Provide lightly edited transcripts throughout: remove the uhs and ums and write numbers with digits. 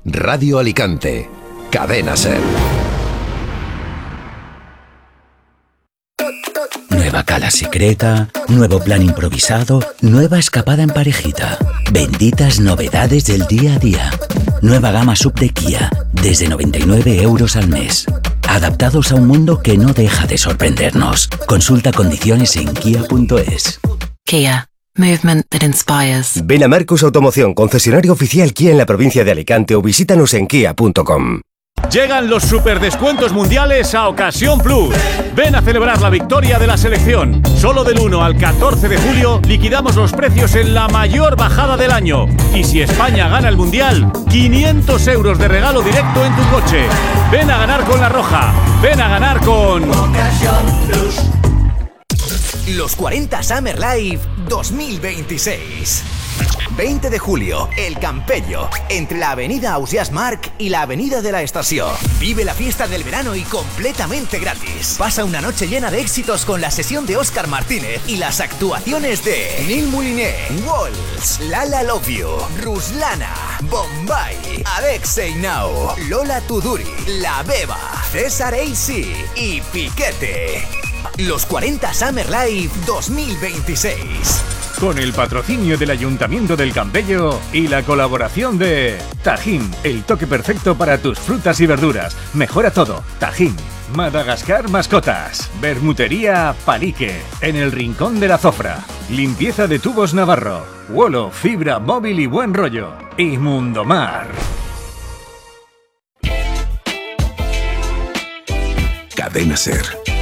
Radio Alicante. Cadena SER. Nueva cala secreta, nuevo plan improvisado, nueva escapada en parejita. Benditas novedades del día a día. Nueva gama SUV de Kia, desde 99 € al mes. Adaptados a un mundo que no deja de sorprendernos. Consulta condiciones en kia.es. Kia. Movement that inspires. Ven a Marcos Automoción, concesionario oficial Kia en la provincia de Alicante, o visítanos en kia.com. Llegan los superdescuentos mundiales a Ocasión Plus. Ven a celebrar la victoria de la selección. Solo del 1 al 14 de julio liquidamos los precios en la mayor bajada del año. Y si España gana el mundial, 500 € de regalo directo en tu coche. Ven a ganar con La Roja. Ven a ganar con Ocasión Plus. Los 40 Summer Live 2026. 20 de julio, El Campello, entre la avenida Ausiàs Marc y la avenida de la Estación. Vive la fiesta del verano y completamente gratis. Pasa una noche llena de éxitos con la sesión de Óscar Martínez y las actuaciones de Nil Moliné, Walls, Lala Love You, Ruslana, Bombay, Alexei Now, Lola Tuduri, La Beba, César AC y Piquete. Los 40 Summer Live 2026. Con el patrocinio del Ayuntamiento del Campello y la colaboración de Tajín, el toque perfecto para tus frutas y verduras. Mejora todo. Tajín. Madagascar Mascotas. Bermutería Palique, en el Rincón de la Zofra. Limpieza de tubos Navarro. Wolo, fibra móvil y buen rollo. Y Mundomar. Cadena SER.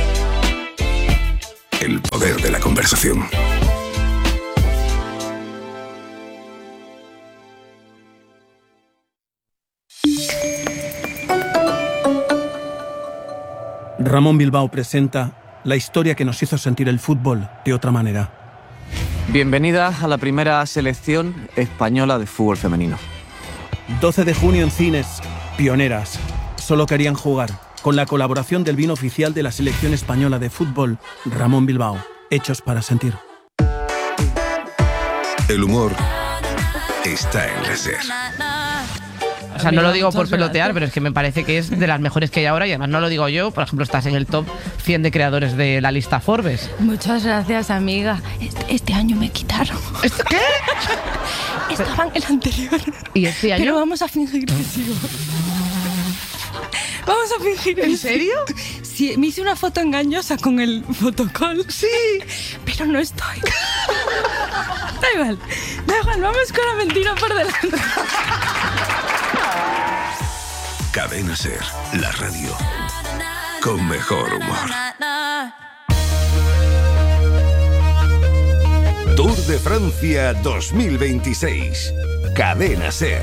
El poder de la conversación. Ramón Bilbao presenta la historia que nos hizo sentir el fútbol de otra manera. Bienvenida a la primera selección española de fútbol femenino. 12 de junio en cines, Pioneras. Solo querían jugar. Con la colaboración del vino oficial de la selección española de fútbol, Ramón Bilbao. Hechos para sentir. El humor está en la SER. O sea, no lo digo por pelotear, pero es que me parece que es de las mejores que hay ahora y además no lo digo yo. Por ejemplo, estás en el top 100 de creadores de la lista Forbes. Muchas gracias, amiga. Este año me quitaron. ¿Esto qué? Estaba en el anterior. ¿Y este año? Pero vamos a fingir que sigo. Vamos a fingir. ¿En serio? Sí, me hice una foto engañosa con el fotocall. Sí. Pero no estoy. Da igual, vamos con la mentira por delante. Cadena SER, la radio con mejor humor. Tour de Francia 2026. Cadena SER.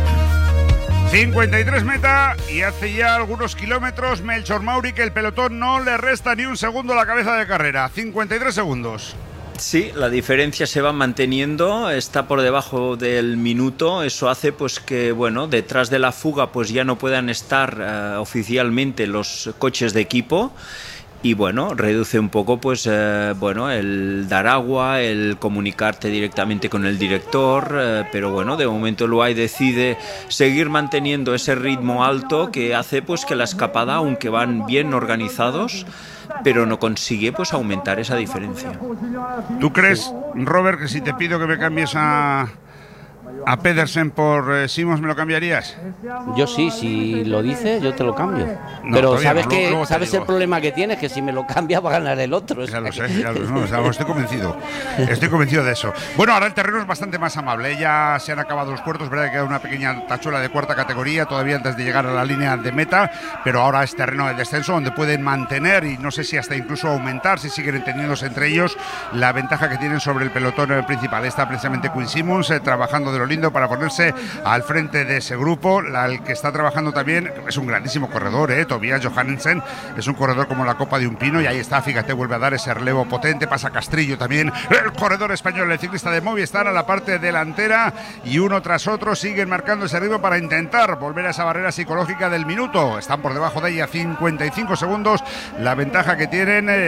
53 meta y hace ya algunos kilómetros Melchor Mauri, que el pelotón no le resta ni un segundo a la cabeza de carrera. 53 segundos. Sí, la diferencia se va manteniendo, está por debajo del minuto. Eso hace pues que, bueno, detrás de la fuga pues ya no puedan estar oficialmente los coches de equipo. Y bueno, reduce un poco pues el dar agua, el comunicarte directamente con el director, pero bueno, de momento el UAE decide seguir manteniendo ese ritmo alto que hace pues que la escapada, aunque van bien organizados, pero no consigue pues aumentar esa diferencia. ¿Tú crees, Robert, que si te pido que me cambies a Pedersen por Simons, me lo cambiarías? Yo sí, si lo dices, yo te lo cambio. No, pero sabes no, que ¿sabes el problema que tienes? Que si me lo cambias va a ganar el otro. Ya lo sé, estoy convencido. Estoy convencido de eso. Bueno, ahora el terreno es bastante más amable. Ya se han acabado los puertos, verdad que queda una pequeña tachuela de cuarta categoría todavía antes de llegar a la línea de meta, pero ahora es terreno del descenso donde pueden mantener y no sé si hasta incluso aumentar, si siguen entendiéndose entre ellos, la ventaja que tienen sobre el pelotón principal. Está precisamente Quinn Simmons trabajando de lo lindo para ponerse al frente de ese grupo. El que está trabajando también es un grandísimo corredor, Tobias Johannesen, es un corredor como la copa de un pino, y ahí está, fíjate, vuelve a dar ese relevo potente. Pasa Castrillo también, el corredor español, el ciclista de Movistar, a la parte delantera, y uno tras otro siguen marcando ese ritmo para intentar volver a esa barrera psicológica del minuto. Están por debajo de ella, 55 segundos, la ventaja que tienen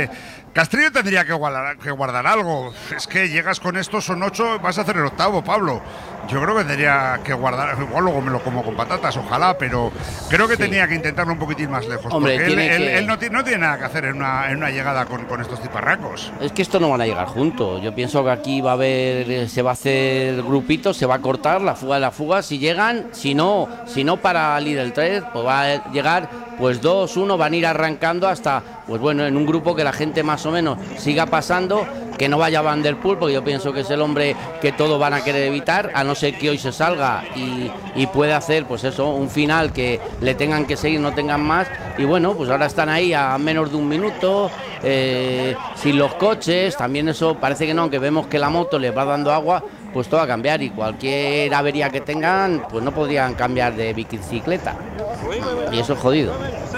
Castrillo tendría que guardar algo. Es que llegas con esto, son 8, vas a hacer el octavo, Pablo. Yo creo que tendría que guardar, igual luego me lo como con patatas, ojalá, pero creo que tenía que intentarlo un poquitín más lejos. Hombre, porque él no tiene nada que hacer en una llegada con estos tiparracos. Es que esto no van a llegar juntos. Yo pienso que aquí va a haber, se va a hacer grupitos, se va a cortar la fuga de la fuga. Si llegan, si no para Lidl 3, pues va a llegar pues 2, 1, van a ir arrancando hasta, pues bueno, en un grupo que la gente más o menos siga pasando, que no vaya Van der Poel, porque yo pienso que es el hombre que todos van a querer evitar, a no ser que hoy se salga y pueda hacer, pues eso, un final que le tengan que seguir, no tengan más, y bueno, pues ahora están ahí a menos de un minuto, sin los coches, también eso parece que no, aunque vemos que la moto les va dando agua, pues todo va a cambiar, y cualquier avería que tengan, pues no podrían cambiar de bicicleta, y eso es jodido.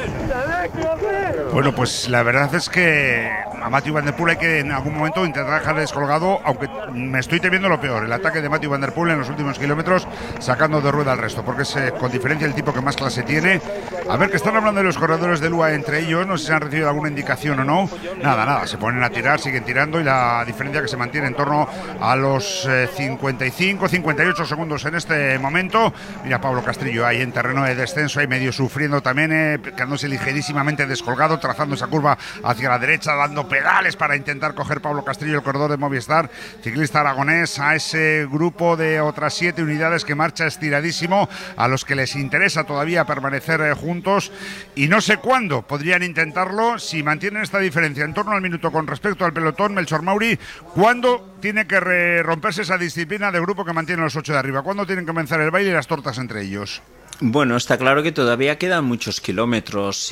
Bueno, pues la verdad es que a Mathieu Van der Poel hay que en algún momento intentar dejar descolgado, aunque me estoy temiendo lo peor, el ataque de Mathieu Van der Poel en los últimos kilómetros, sacando de rueda al resto, porque es con diferencia el tipo que más clase tiene. A ver, que están hablando de los corredores de UAE entre ellos, no sé si han recibido alguna indicación o no. Nada, se ponen a tirar, siguen tirando, y la diferencia que se mantiene en torno a los 55, 58 segundos en este momento. Mira, Pablo Castrillo ahí en terreno de descenso, ahí medio sufriendo también, quedándose ligerísimamente descolgado, trazando esa curva hacia la derecha, dando pedales para intentar coger Pablo Castrillo, el corredor de Movistar, ciclista aragonés, a ese grupo de otras 7 unidades que marcha estiradísimo, a los que les interesa todavía permanecer juntos, y no sé cuándo podrían intentarlo si mantienen esta diferencia en torno al minuto con respecto al pelotón. Melchor Mauri, ¿cuándo tiene que romperse esa disciplina de grupo que mantiene los 8 de arriba? ¿Cuándo tienen que comenzar el baile y las tortas entre ellos? Bueno, está claro que todavía quedan muchos kilómetros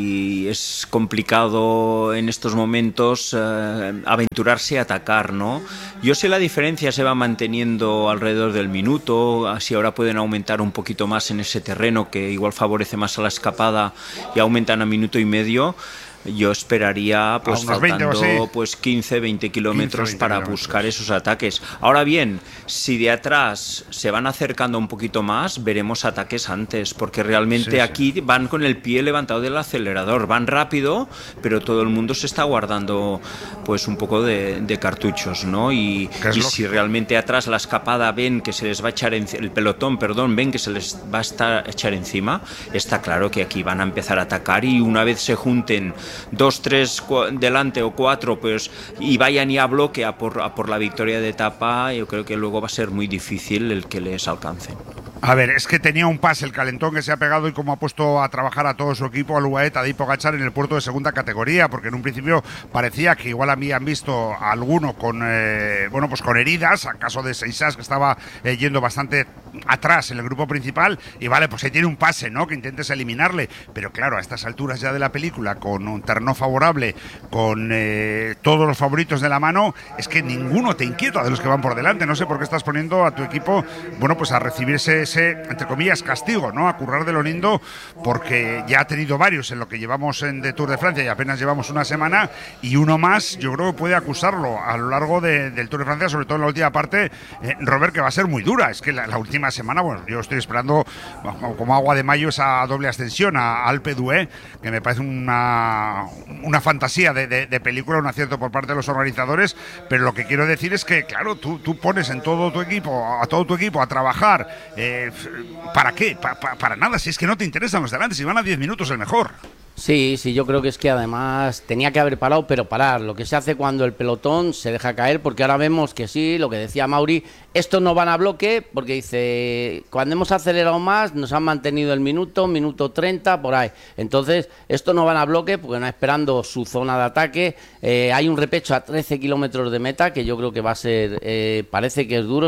y es complicado en estos momentos aventurarse a atacar, ¿no? Yo sé la diferencia se va manteniendo alrededor del minuto, así ahora pueden aumentar un poquito más en ese terreno que igual favorece más a la escapada y aumentan a minuto y medio. Yo esperaría pues faltando pues 15-20 kilómetros para buscar esos ataques. Ahora bien, si de atrás se van acercando un poquito más, veremos ataques antes, porque realmente aquí van con el pie levantado del acelerador, van rápido, pero todo el mundo se está guardando pues un poco de cartuchos, ¿no? Y si realmente atrás la escapada ven que se les va a echar el pelotón, ven que se les va a echar encima, está claro que aquí van a empezar a atacar, y una vez se junten 2, 3 delante o 4 pues, y vayan ya a bloque a por la victoria de etapa, yo creo que luego va a ser muy difícil el que les alcancen. A ver, es que tenía un pase el calentón que se ha pegado y como ha puesto a trabajar a todo su equipo, al UAE Tadej Pogačar, en el puerto de segunda categoría, porque en un principio parecía que igual habían visto a alguno con pues con heridas, a caso de Seisas, que estaba yendo bastante atrás en el grupo principal, y vale, pues ahí tiene un pase, ¿no?, que intentes eliminarle, pero claro, a estas alturas ya de la película, con un terreno favorable, con todos los favoritos de la mano, es que ninguno te inquieta de los que van por delante. No sé por qué estás poniendo a tu equipo, bueno, pues a recibir ese entre comillas castigo, ¿no?, a currar de lo lindo, porque ya ha tenido varios en lo que llevamos de Tour de Francia y apenas llevamos una semana, y uno más yo creo que puede acusarlo a lo largo del Tour de Francia, sobre todo en la última parte, Robert, que va a ser muy dura. Es que la última semana, bueno, yo estoy esperando como agua de mayo esa doble ascensión a Alpe d'Huez, que me parece una fantasía de película, un acierto por parte de los organizadores, pero lo que quiero decir es que, claro, tú pones a todo tu equipo a trabajar, ¿para qué? Para nada, si es que no te interesan los de delante, si van a 10 minutos el mejor. Sí, yo creo que es que además tenía que haber parado, pero parar, lo que se hace cuando el pelotón se deja caer, porque ahora vemos que sí, lo que decía Mauri, estos no van a bloque, porque dice, cuando hemos acelerado más, nos han mantenido el minuto 30, por ahí, entonces estos no van a bloque, porque van esperando su zona de ataque, hay un repecho a 13 kilómetros de meta, que yo creo que va a ser, parece que es duro,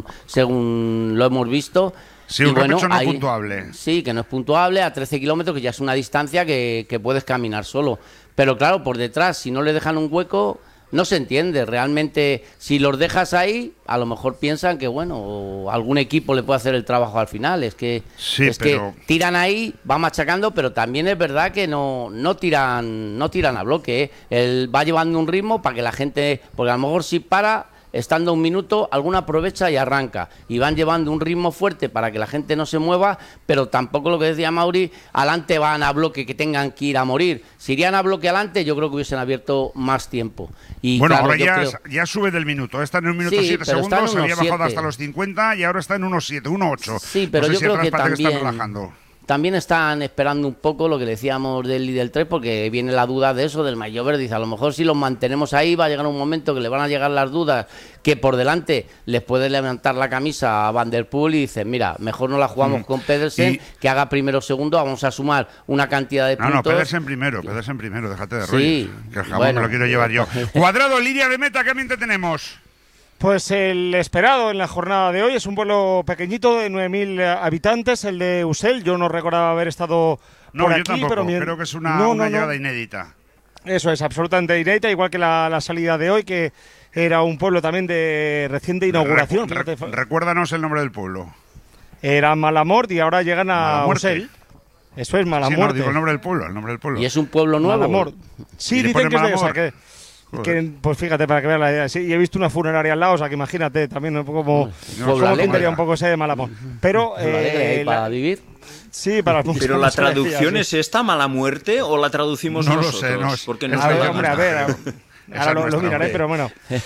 según lo hemos visto. Sí, un repecho no puntuable. Sí, que no es puntuable, a 13 kilómetros, que ya es una distancia que puedes caminar solo. Pero claro, por detrás, si no le dejan un hueco, no se entiende. Realmente, si los dejas ahí, a lo mejor piensan que, bueno, algún equipo le puede hacer el trabajo al final. Es que que tiran ahí, van machacando, pero también es verdad que no tiran a bloque, ¿eh? Él va llevando un ritmo para que la gente, porque a lo mejor si para, estando un minuto, alguna aprovecha y arranca. Y van llevando un ritmo fuerte para que la gente no se mueva, pero tampoco lo que decía Mauri, adelante van a bloque que tengan que ir a morir. Si irían a bloque adelante, yo creo que hubiesen abierto más tiempo. Y bueno, claro, ahora ya sube del minuto. Está en 1 minuto 7 segundos, había bajado hasta los 50 y ahora está en 1.7, 1.8. Sí, pero no sé yo creo que están relajando. También están esperando un poco lo que decíamos del Lidl 3, porque viene la duda de eso, del Maillot. Dice, a lo mejor si los mantenemos ahí va a llegar un momento que le van a llegar las dudas, que por delante les puede levantar la camisa a Van der Poel y dicen, mira, mejor no la jugamos con Pedersen, que haga primero o segundo, vamos a sumar una cantidad de puntos. No, Pedersen primero, déjate de rollo. Sí, que el jamón me lo quiero llevar yo. Cuadrado, línea de meta, ¿qué ambiente tenemos? Pues el esperado en la jornada de hoy es un pueblo pequeñito de 9.000 habitantes, el de Usel. Yo no recordaba haber estado por aquí. Yo tampoco, pero creo que es una llegada inédita. Eso es, absolutamente inédita, igual que la salida de hoy, que era un pueblo también de reciente inauguración. Recuérdanos el nombre del pueblo. Era Malamort y ahora llegan a Usel. Eso es Malamort. Sí, no, digo el nombre del pueblo. ¿Y es un pueblo nuevo? Malamort. Sí, dicen que es de esa, pues fíjate, para que veas la idea. Sí, y he visto una funeraria al lado, o sea que imagínate, también un poco como tendría un poco ese de Malamort. Pero para vivir. Sí, para pero la traducción es esta, mala muerte, o la traducimos nosotros. No lo sé, porque a ver, hombre, a ver. Ahora lo miraré, pero bueno.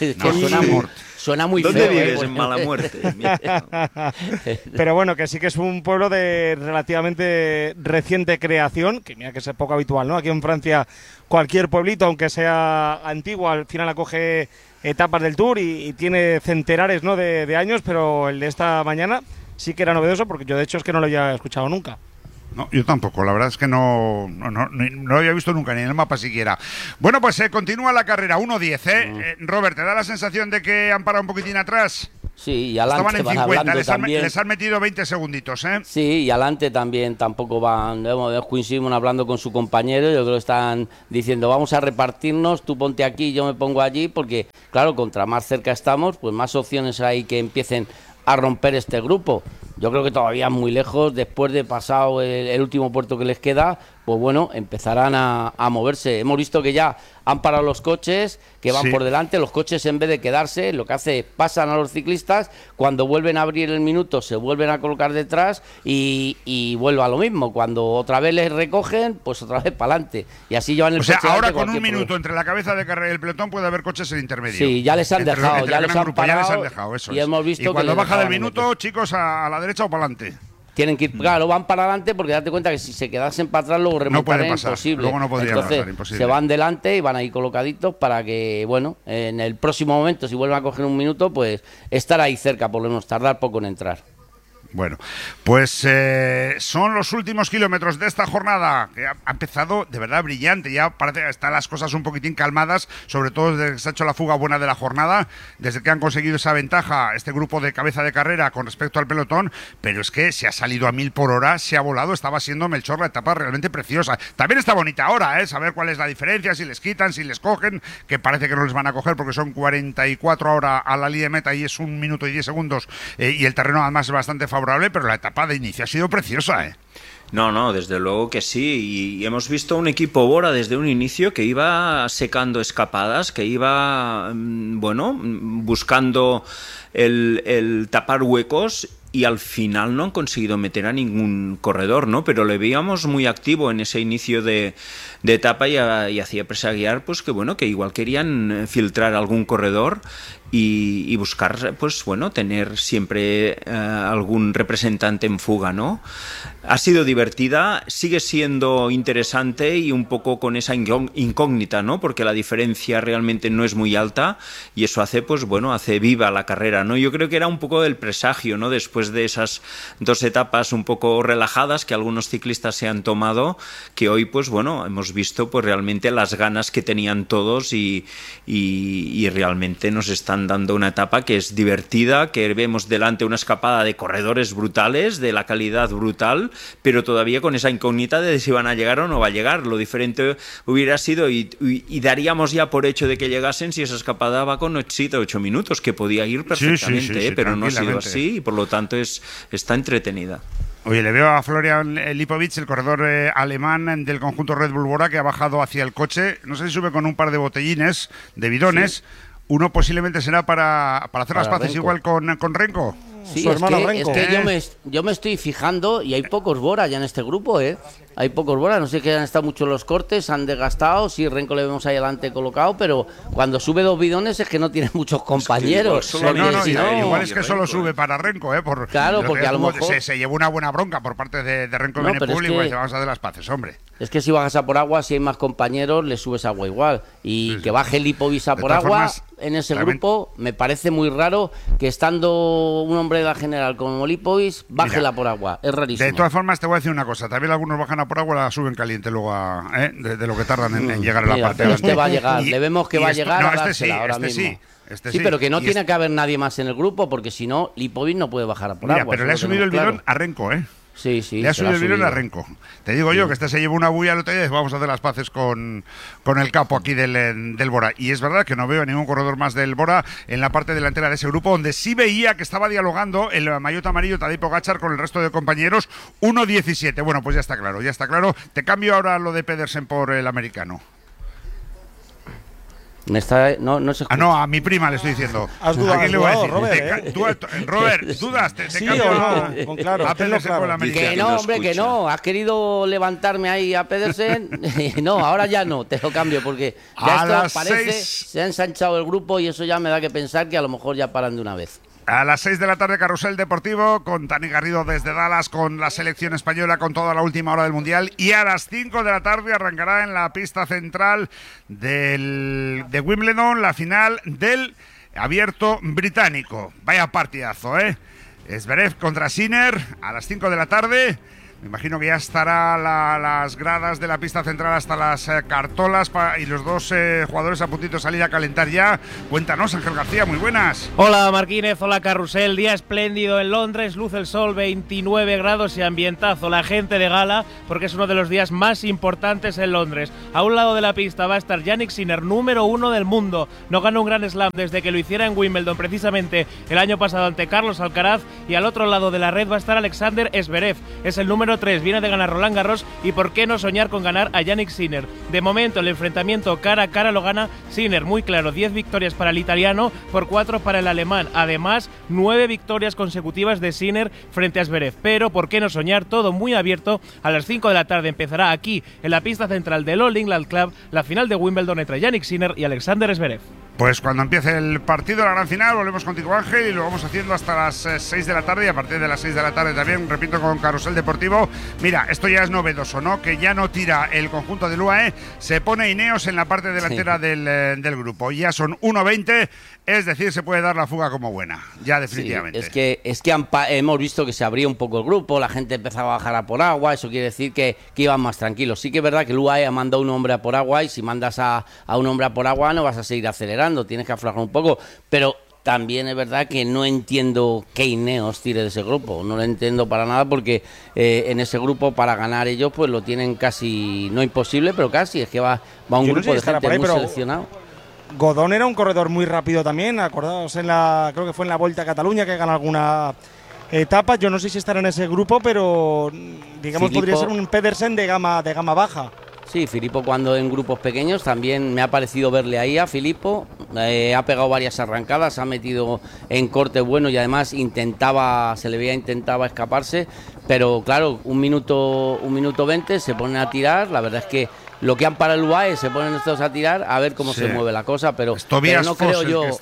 Suena muy ¿Dónde feo. ¿Dónde vives en Mala Muerte? Pero bueno, que sí que es un pueblo de relativamente reciente creación, que mira que es poco habitual, ¿no? Aquí en Francia cualquier pueblito, aunque sea antiguo, al final acoge etapas del Tour y tiene centenares, ¿no?, de años, pero el de esta mañana sí que era novedoso, porque yo de hecho es que no lo había escuchado nunca. No, yo tampoco, la verdad es que no lo había visto nunca, ni en el mapa siquiera. Bueno, pues continúa la carrera, 1.10, Robert, ¿te da la sensación de que han parado un poquitín atrás? Sí, y adelante estaban en 50, les han metido 20 segunditos, ¿eh? Sí, y adelante también tampoco van. Quinn Simmons hablando con su compañero, yo creo que están diciendo, vamos a repartirnos, tú ponte aquí, yo me pongo allí, porque claro, contra más cerca estamos, pues más opciones hay que empiecen a romper este grupo. Yo creo que todavía muy lejos, después de pasado el último puerto que les queda, pues bueno, empezarán a moverse. Hemos visto que ya han parado los coches, que van por delante, los coches en vez de quedarse, lo que hace, pasan a los ciclistas, cuando vuelven a abrir el minuto se vuelven a colocar detrás y vuelve a lo mismo. Cuando otra vez les recogen, pues otra vez para adelante. Y así llevan el coche. O sea, ahora con un minuto entre la cabeza de carrera y el pelotón puede haber coches en intermedio. Sí, ya les han dejado, ya les han parado. Ya les han dejado, eso y hemos visto y cuando que baja del minuto, chicos, a la derecha o para adelante. Tienen que ir, claro, van para adelante porque date cuenta que si se quedasen para atrás luego remontar es imposible. Luego no podría Entonces, imposible. Se van delante y van ahí colocaditos para que, bueno, en el próximo momento, si vuelven a coger un minuto, pues estar ahí cerca, por lo menos tardar poco en entrar. Bueno, pues son los últimos kilómetros de esta jornada, que ha empezado de verdad brillante. Ya parece que están las cosas un poquitín calmadas, sobre todo desde que se ha hecho la fuga buena de la jornada, desde que han conseguido esa ventaja este grupo de cabeza de carrera con respecto al pelotón, pero es que se ha salido a 1000 por hora, se ha volado, estaba siendo Melchor la etapa realmente preciosa. También está bonita ahora, saber cuál es la diferencia, si les quitan, si les cogen, que parece que no les van a coger porque son 44 ahora a la línea de meta y es 1 minuto y 10 segundos y el terreno además es bastante favorable, pero la etapa de inicio ha sido preciosa, No, desde luego que sí, y hemos visto un equipo Bora desde un inicio que iba secando escapadas, que iba, buscando el tapar huecos, y al final no han conseguido meter a ningún corredor, ¿no? Pero le veíamos muy activo en ese inicio de etapa y hacía presagiar, pues que bueno, que igual querían filtrar algún corredor y buscar, pues bueno, tener siempre algún representante en fuga, ¿no? Ha sido divertida, sigue siendo interesante y un poco con esa incógnita, ¿no? Porque la diferencia realmente no es muy alta y eso hace, pues bueno, hace viva la carrera, ¿no? Yo creo que era un poco del presagio, ¿no? Después de esas 2 etapas un poco relajadas que algunos ciclistas se han tomado, que hoy, pues bueno, hemos visto pues realmente las ganas que tenían todos y realmente nos están dando una etapa que es divertida, que vemos delante una escapada de corredores brutales, de la calidad brutal, pero todavía con esa incógnita de si van a llegar o no va a llegar. Lo diferente hubiera sido, y daríamos ya por hecho de que llegasen, si esa escapada va con 8 minutos, que podía ir perfectamente, sí, pero no ha sido así y por lo tanto está entretenida. Oye, le veo a Florian Lipovic, el corredor alemán del conjunto Red Bull Bora, que ha bajado hacia el coche, no sé si sube con un par de botellines, de bidones, Uno posiblemente será para hacer las paces Renko. igual con Renko. Sí, Su hermano Renko. es que yo me estoy fijando y hay pocos Bora ya en este grupo, ¿eh? Hay pocos Bora, no sé que han estado mucho los cortes, han desgastado, sí, Renko le vemos ahí adelante colocado, pero cuando sube 2 bidones es que no tiene muchos compañeros. Igual es que solo sube para Renko, Claro, porque a lo mejor se llevó una buena bronca por parte de Renko No, en pero público es y te vamos a hacer las paces, hombre. Es que si bajas a por agua, si hay más compañeros, le subes agua igual. Y que baje Lipovic a De por todas agua, formas, en ese también- grupo, me parece muy raro que estando un hombre de la general como Lipovic, bájela por agua. Es rarísimo. De todas formas, te voy a decir una cosa. También algunos bajan a por agua, la suben caliente luego de lo que tardan en llegar a la Mira, parte pero este delante. va a llegar, le vemos que va a llegar No, a este dársela sí, ahora este mismo. sí. Sí, pero que no Y tiene que haber nadie más en el grupo, porque si no, Lipovic no puede bajar a por Mira, agua. pero le ha eso lo subido el tenemos bidón a Renko, Sí, sí. Le ha se la subido el bidón a Renko. Te digo yo que se llevó una bulla el otro día y vamos a hacer las paces con el capo aquí del Bora. Y es verdad que no veo a ningún corredor más del Bora en la parte delantera de ese grupo, donde sí veía que estaba dialogando el maillot amarillo Tadej Pogačar con el resto de compañeros. 1.17. Bueno, pues ya está claro. Te cambio ahora lo de Pedersen por el americano. No se escucha. No, a mi prima le estoy diciendo. Has dudado, ¿A quién le voy a decir? Robert, Robert, dudas, te Sí cambio o no, con claro, a tenlo Pedersen por el claro. americano. Que no, hombre, que no. Has querido levantarme ahí a Pedersen. No, ahora ya no, te lo cambio porque ya A esto las parece, 6. se ha ensanchado el grupo y eso ya me da que pensar que a lo mejor ya paran de una vez. A las 6 de la tarde, Carrusel Deportivo, con Dani Garrido desde Dallas, con la selección española, con toda la última hora del Mundial. Y a las 5 de la tarde arrancará en la pista central de Wimbledon la final del Abierto Británico. Vaya partidazo, ¿eh? Zverev contra Sinner a las 5 de la tarde. Me imagino que ya estará las gradas de la pista central hasta las cartolas y los dos jugadores a puntito de salir a calentar ya. Cuéntanos, Ángel García, muy buenas. Hola Marquínez, hola Carrusel, día espléndido en Londres, luce el sol, 29 grados y ambientazo, la gente de gala porque es uno de los días más importantes en Londres. A un lado de la pista va a estar Jannik Sinner, número 1 del mundo, no gana un Grand Slam desde que lo hiciera en Wimbledon precisamente el año pasado ante Carlos Alcaraz, y al otro lado de la red va a estar Alexander Zverev, es el número 3, viene de ganar Roland Garros y por qué no soñar con ganar a Jannik Sinner. De momento el enfrentamiento cara a cara lo gana Sinner, muy claro, 10 victorias para el italiano por 4 para el alemán, además 9 victorias consecutivas de Sinner frente a Zverev, pero por qué no soñar, todo muy abierto. A las 5 de la tarde empezará aquí en la pista central del All England Club la final de Wimbledon entre Jannik Sinner y Alexander Zverev. Pues cuando empiece el partido, la gran final, volvemos contigo, Ángel, y lo vamos haciendo hasta las 6 de la tarde, y a partir de las 6 de la tarde también, repito, con Carrusel Deportivo. Mira, esto ya es novedoso, ¿no? Que ya no tira el conjunto del UAE, se pone Ineos en la parte delantera del grupo. Ya son 1.20, es decir, se puede dar la fuga como buena, ya definitivamente. Sí, es que hemos visto que se abría un poco el grupo, la gente empezaba a bajar a por agua, eso quiere decir que iban más tranquilos. Sí que es verdad que el UAE ha mandado un hombre a por agua, y si mandas a un hombre a por agua no vas a seguir acelerando, tienes que aflojar un poco, pero también es verdad que no entiendo que Ineos tire de ese grupo, no lo entiendo para nada, porque en ese grupo para ganar ellos pues lo tienen casi, no imposible, pero casi, es que va un grupo de gente muy seleccionado. Godón era un corredor muy rápido también, acordaos creo que fue en la Volta a Cataluña que gana alguna etapa, yo no sé si estará en ese grupo, pero digamos Filippo, podría ser un Pedersen de gama baja. Sí, Filippo cuando en grupos pequeños también me ha parecido verle ahí a Filippo, ha pegado varias arrancadas, ha metido en corte bueno y además intentaba escaparse, pero claro, un minuto 20 se ponen a tirar, la verdad es que lo que han para el UAE se ponen estos a tirar a ver cómo se mueve la cosa, pero no creo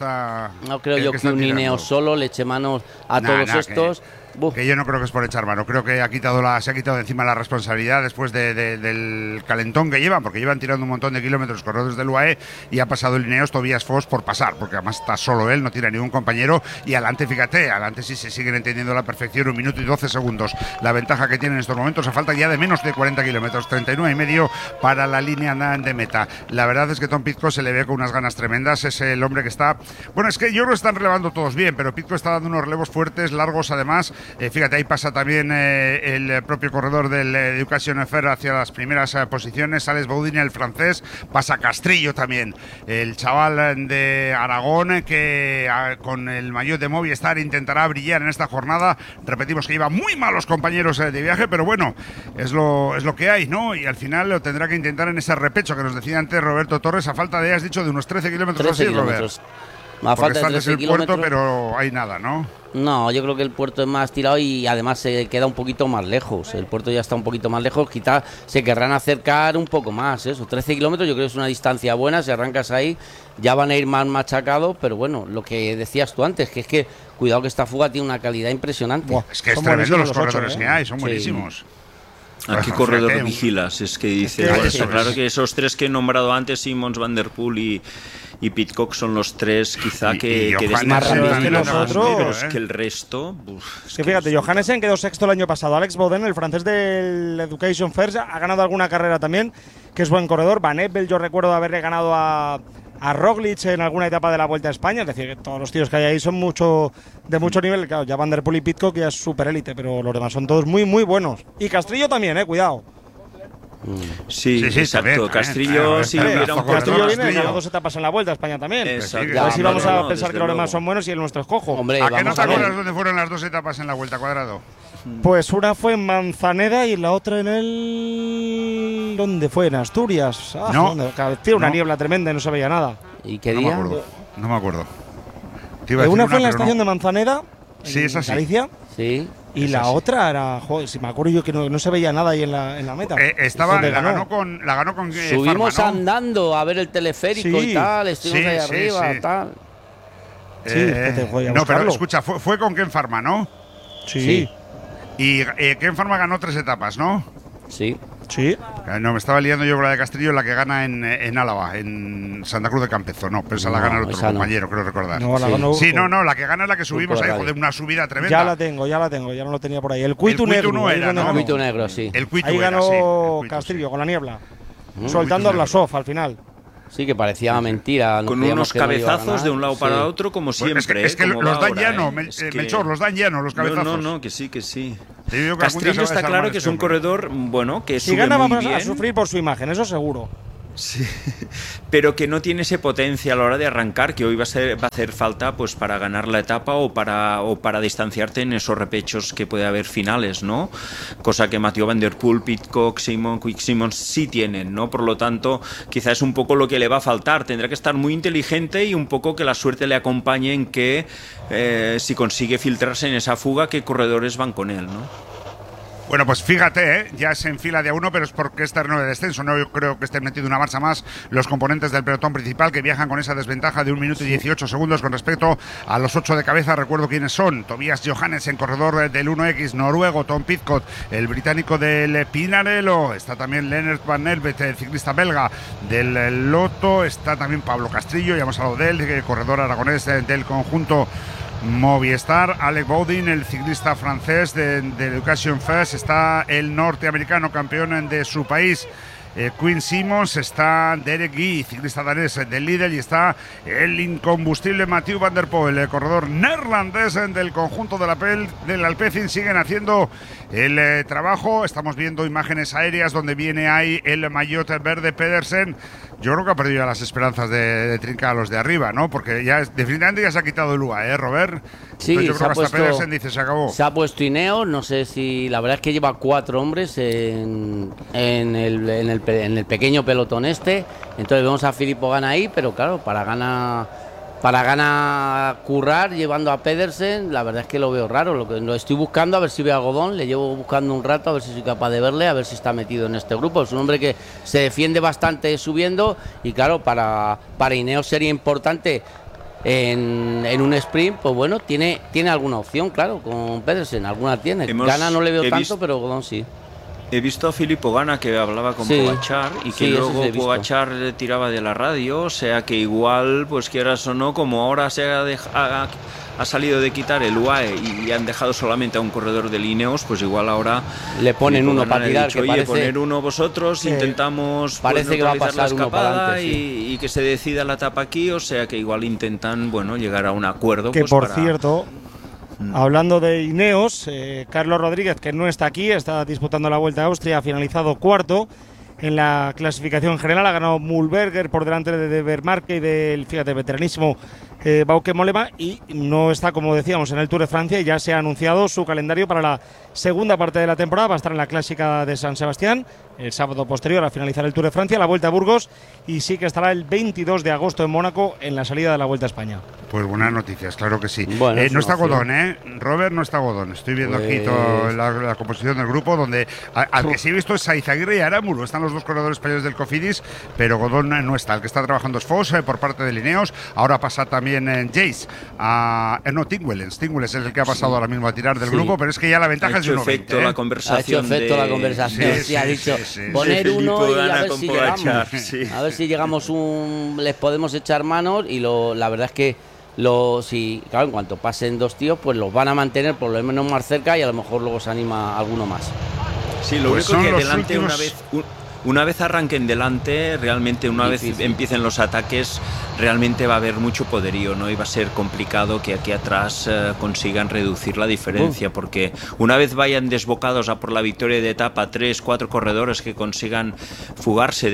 yo que un Ineos solo le eche manos a todos estos. Que yo no creo que es por echar mano, creo que se ha quitado de encima la responsabilidad después del calentón que llevan, porque llevan tirando un montón de kilómetros corredores del UAE, y ha pasado el Ineos Tobias Foss por pasar, porque además está solo él, no tira ningún compañero, y adelante, fíjate, adelante sí se siguen entendiendo a la perfección, 1 minuto y 12 segundos la ventaja que tienen en estos momentos, a falta ya de menos de 40 kilómetros, 39,5 para la línea de meta. La verdad es que Tom Pidcock se le ve con unas ganas tremendas, es el hombre que está, bueno, es que yo creo que están relevando todos bien, pero Pidcock está dando unos relevos fuertes, largos además. Fíjate, ahí pasa también el propio corredor del Education Fair hacia las primeras posiciones, Alex Baudin, el francés, pasa Castrillo también, el chaval de Aragón que con el maillot de Movistar intentará brillar en esta jornada. Repetimos que lleva muy malos compañeros de viaje, pero bueno, es lo que hay, ¿no? Y al final lo tendrá que intentar en ese repecho que nos decía antes Roberto Torres, a falta de, has dicho, de unos 13 kilómetros así, Robert. A falta está de antes 13 el kilómetros. puerto, pero hay nada, ¿no? No, yo creo que el puerto es más tirado y además se queda un poquito más lejos. El puerto ya está un poquito más lejos, quizás se querrán acercar un poco más. Eso, 13 kilómetros yo creo que es una distancia buena. Si arrancas ahí ya van a ir más machacados, pero bueno, lo que decías tú antes, que es que cuidado que esta fuga tiene una calidad impresionante. Buah, es que es tremendo los corredores que hay, son buenísimos. ¿A qué corredor vigilas? Es que dices, bueno, está claro que esos tres que he nombrado antes, Simmons, Van der Poel y Pidcock, son los tres quizá que más rápidos que los otros, pero es que el resto... Es que fíjate, Johannesen quedó sexto el año pasado. Alex Boden, el francés del Education First, ha ganado alguna carrera también, que es buen corredor. Van Eppel, yo recuerdo haberle ganado a Roglic en alguna etapa de la Vuelta a España. Es decir, que todos los tíos que hay ahí son de mucho nivel. Claro, ya Van der Poel y Pidcock ya es super élite, pero los demás son todos muy, muy buenos. Y Castrillo también, cuidado. Sí, exacto. Castrillo, si hubiera un Castrillo viene, ganó 2 etapas en la Vuelta a España también. Exacto. A ver si vamos a pensar que los demás son buenos y el nuestro es cojo. Hombre, ¿a qué no te acuerdas dónde fueron las 2 etapas en la Vuelta, Cuadrado? Pues una fue en Manzaneda y la otra en el... ¿Dónde fue? En Asturias. No. Tiene una niebla tremenda y no se veía nada. ¿Y qué día? No me acuerdo. Una fue en la estación de Manzaneda, sí, en esa sí. Galicia. Sí. Y la otra era, joder, si me acuerdo yo que no se veía nada ahí en la meta. La ganó con subimos Farma, ¿no? andando a ver el teleférico y tal, estuvimos ahí arriba, tal. No, pero escucha, fue con Ken Farma, ¿no? Sí. Y Ken Farma ganó 3 etapas, ¿no? Sí. Sí. No, me estaba liando yo con la de Castrillo, la que gana en Álava, en Santa Cruz de Campezo. No, pero esa la gana el otro compañero, creo recordar. No, la ganó la que gana es la que subimos ahí, joder, una subida tremenda. Ya la tengo, ya no lo tenía por ahí. El Cuitu Negro. El Cuitu Negro, sí. Ahí ganó Castrillo con la niebla, soltando la SOF al final. Sí, que parecía mentira. Con unos cabezazos de un lado para otro, como siempre. Es que los dan llano, Melchor, los dan llano, los cabezazos. No, que sí. Castrillo está claro que es un corredor, bueno, que sube muy bien. Si gana vamos a sufrir por su imagen, eso seguro. Sí, pero que no tiene ese potencia a la hora de arrancar, que hoy va a hacer falta pues para ganar la etapa o para distanciarte en esos repechos que puede haber finales, ¿no? Cosa que Mathieu Van der Poel, Pidcock, Quick Simmons sí tienen, ¿no? Por lo tanto, quizás es un poco lo que le va a faltar. Tendrá que estar muy inteligente y un poco que la suerte le acompañe en que si consigue filtrarse en esa fuga, qué corredores van con él, ¿no? Bueno, pues fíjate, ya se enfila de a uno, pero es porque es terreno de descenso. No yo creo que estén metido una marcha más los componentes del pelotón principal, que viajan con esa desventaja de 1 minuto y 18 segundos con respecto a los 8 de cabeza. Recuerdo quiénes son: Tobias Johannesen, corredor del 1X noruego; Tom Pidcock, el británico del Pinarello; está también Lennart Van Nervet, el ciclista belga del Lotto; está también Pablo Castrillo, ya hemos hablado de él, el corredor aragonés del conjunto Movistar; Alec Boudin, el ciclista francés de Education First; está el norteamericano campeón de su país, Quinn Simmons; está Derek Guy, ciclista danés del Lidl; y está el incombustible Mathieu Van der Poel, el corredor neerlandés del conjunto del Alpecin. Siguen haciendo el trabajo. Estamos viendo imágenes aéreas donde viene ahí el maillot verde Pedersen. Yo creo que ha perdido ya las esperanzas de trincar a los de arriba, ¿no? Porque ya definitivamente ya se ha quitado el UA, Robert. Sí, entonces yo creo que hasta Pedersen dice se acabó. Se ha puesto Ineos, no sé si la verdad es que lleva 4 hombres en el pequeño pelotón este. Entonces vemos a Filippo Ganna ahí, pero claro, para Ganna currar llevando a Pedersen, la verdad es que lo veo raro. Lo estoy buscando a ver si veo a Godón, le llevo buscando un rato a ver si soy capaz de verle, a ver si está metido en este grupo. Es un hombre que se defiende bastante subiendo y claro, para Ineos sería importante en un sprint, pues bueno, tiene alguna opción, claro, con Pedersen, alguna tiene. Ganna no le veo tanto, pero Godón sí. He visto a Filippo Ganna que hablaba con Pogačar y que luego Pogačar tiraba de la radio, o sea que igual, pues quieras o no, como ahora ha salido de quitar el UAE y han dejado solamente a un corredor de Ineos, pues igual ahora le ponen uno para tirar, dicho, oye, poner uno vosotros, intentamos parece que va a pasar la escapada uno para adelante, y que se decida la etapa aquí, o sea que igual intentan, bueno, llegar a un acuerdo. Que pues, por cierto, hablando de Ineos, Carlos Rodríguez, que no está aquí, está disputando la Vuelta a Austria, ha finalizado cuarto en la clasificación general, ha ganado Mühlberger por delante de Vermarke y del, fíjate, veteranísimo Bauke Mollema, y no está, como decíamos, en el Tour de Francia, y ya se ha anunciado su calendario para la segunda parte de la temporada. Va a estar en la Clásica de San Sebastián el sábado posterior a finalizar el Tour de Francia, la Vuelta a Burgos, y sí que estará el 22 de agosto en Mónaco en la salida de la Vuelta a España. Pues buenas noticias, claro que sí. Bueno, no está Godón, Robert, no está Godón. Estoy viendo aquí toda la composición del grupo, donde al que sí he visto es Saizaguirre y Aramuro. Están los dos corredores españoles del Cofidis, pero Godón no está. El que está trabajando es Foss por parte de Lineos. Ahora pasa también Jace. Tingwellens es el que ha pasado ahora mismo a tirar del grupo, pero es que ya la ventaja es de 1.20. La conversación ha hecho efecto la conversación. Sí, ha dicho poner uno y a ver si llegamos. A ver si llegamos les podemos echar manos, y la verdad es que claro, en cuanto pasen dos tíos, pues los van a mantener por lo menos más cerca, y a lo mejor luego se anima alguno más. Sí, lo único que delante una vez arranquen delante, realmente una vez empiecen los ataques, realmente va a haber mucho poderío, ¿no? Y va a ser complicado que aquí atrás consigan reducir la diferencia, porque una vez vayan desbocados a por la victoria de etapa 3-4 corredores que consigan fugarse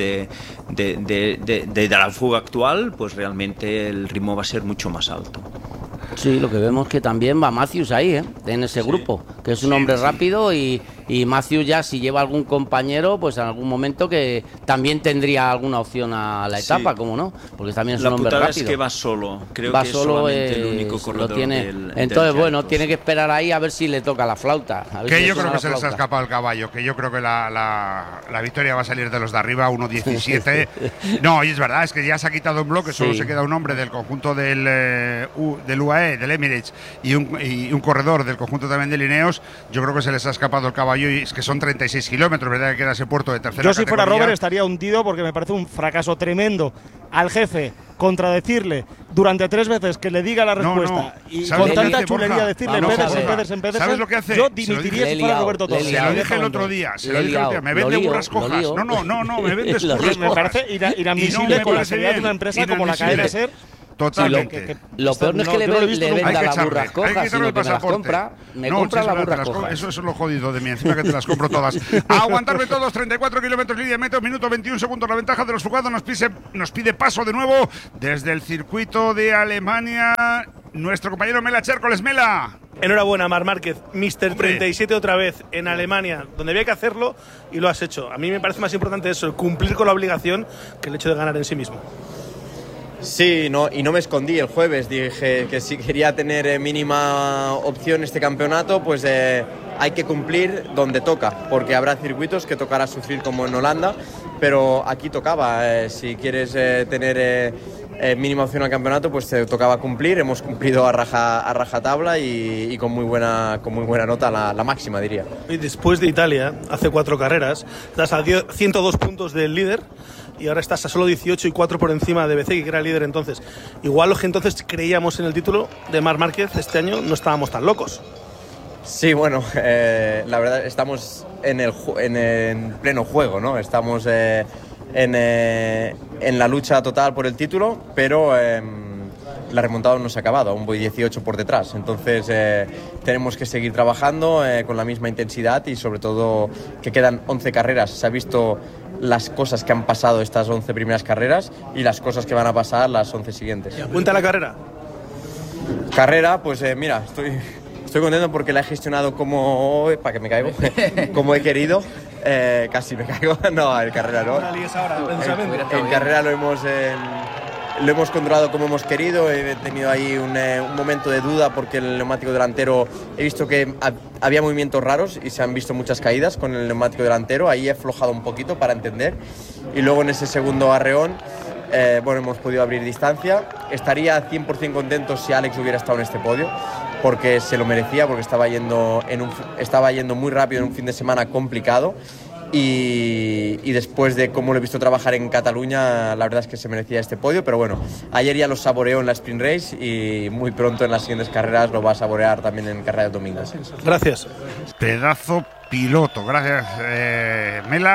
de la fuga actual, pues realmente el ritmo va a ser mucho más alto. Sí, lo que vemos que también va Matthews ahí, en ese grupo, que es un hombre rápido, y Matthews ya, si lleva algún compañero, pues en algún momento que también tendría alguna opción a la etapa, como no, porque también es un hombre rápido. La putada es que va solo, creo que es solamente el único corredor entonces, bueno, tiene que esperar ahí a ver si le toca la flauta. Que yo creo que se les ha escapado el caballo, que yo creo que la victoria va a salir de los de arriba, 1.17. No, y es verdad, es que ya se ha quitado un bloque, solo se queda un hombre del conjunto del UAE, del Emirates, y un corredor del conjunto también de Lineos. Yo creo que se les ha escapado el caballo, y es que son 36 kilómetros, ¿verdad? Que queda ese puerto de tercera categoría. Yo, si fuera Robert, estaría hundido, porque me parece un fracaso tremendo al jefe contradecirle durante 3 veces que le diga la respuesta y con tanta chulería decirle empédese. ¿Sabes lo que hace? Yo dimitiría si fuera Roberto Torres. Se lo dije el otro día, me vende burras cojas. No, me vendes burras cojas. Me parece inadmisible con la seriedad de una empresa como la que ha de ser. Totalmente. Lo peor no es que le venda las burras cojas, sino que me las compra. Me compra las burras cojas. Eso es lo jodido de mí, encima que te las compro todas. A aguantarme todos, 34 kilómetros lidia metro, minuto 21 segundos. La ventaja de los fugados nos pide paso de nuevo desde el circuito de Alemania. Nuestro compañero Mela Chércoles. Mela. Enhorabuena, Marc Márquez, Mr. 37 otra vez en Alemania, donde había que hacerlo, y lo has hecho. A mí me parece más importante eso, el cumplir con la obligación, que el hecho de ganar en sí mismo. Sí, y no me escondí el jueves, dije que si quería tener mínima opción este campeonato, pues hay que cumplir donde toca, porque habrá circuitos que tocará sufrir como en Holanda, pero aquí tocaba, si quieres tener mínima opción al campeonato, pues te tocaba cumplir. Hemos cumplido a rajatabla y con muy buena nota, la máxima, diría. Y después de Italia, hace 4 carreras, estás a 102 puntos del líder, y ahora estás a solo 18 y 4 por encima de Bezzecchi, que era el líder entonces. Igual los que entonces creíamos en el título de Marc Márquez este año no estábamos tan locos. Sí, bueno, la verdad estamos en pleno juego, ¿no? Estamos en la lucha total por el título, pero la remontada no se ha acabado, aún voy 18 por detrás, entonces tenemos que seguir trabajando con la misma intensidad, y sobre todo que quedan 11 carreras. Se ha visto las cosas que han pasado estas 11 primeras carreras y las cosas que van a pasar las 11 siguientes. ¿Cuenta la carrera? Carrera, pues mira, estoy contento porque la he gestionado como como he querido. Casi me caigo. No, el carrera no. En carrera lo hemos controlado como hemos querido. He tenido ahí un momento de duda porque el neumático delantero, he visto que había movimientos raros y se han visto muchas caídas con el neumático delantero. Ahí he aflojado un poquito para entender, y luego en ese segundo arreón hemos podido abrir distancia. Estaría 100% contento si Alex hubiera estado en este podio, porque se lo merecía, porque estaba yendo muy rápido en un fin de semana complicado, y después de cómo lo he visto trabajar en Cataluña, la verdad es que se merecía este podio. Pero bueno, ayer ya lo saboreó en la Sprint Race, y muy pronto en las siguientes carreras lo va a saborear también en carrera de domingo. Gracias. Pedazo piloto, gracias Mela.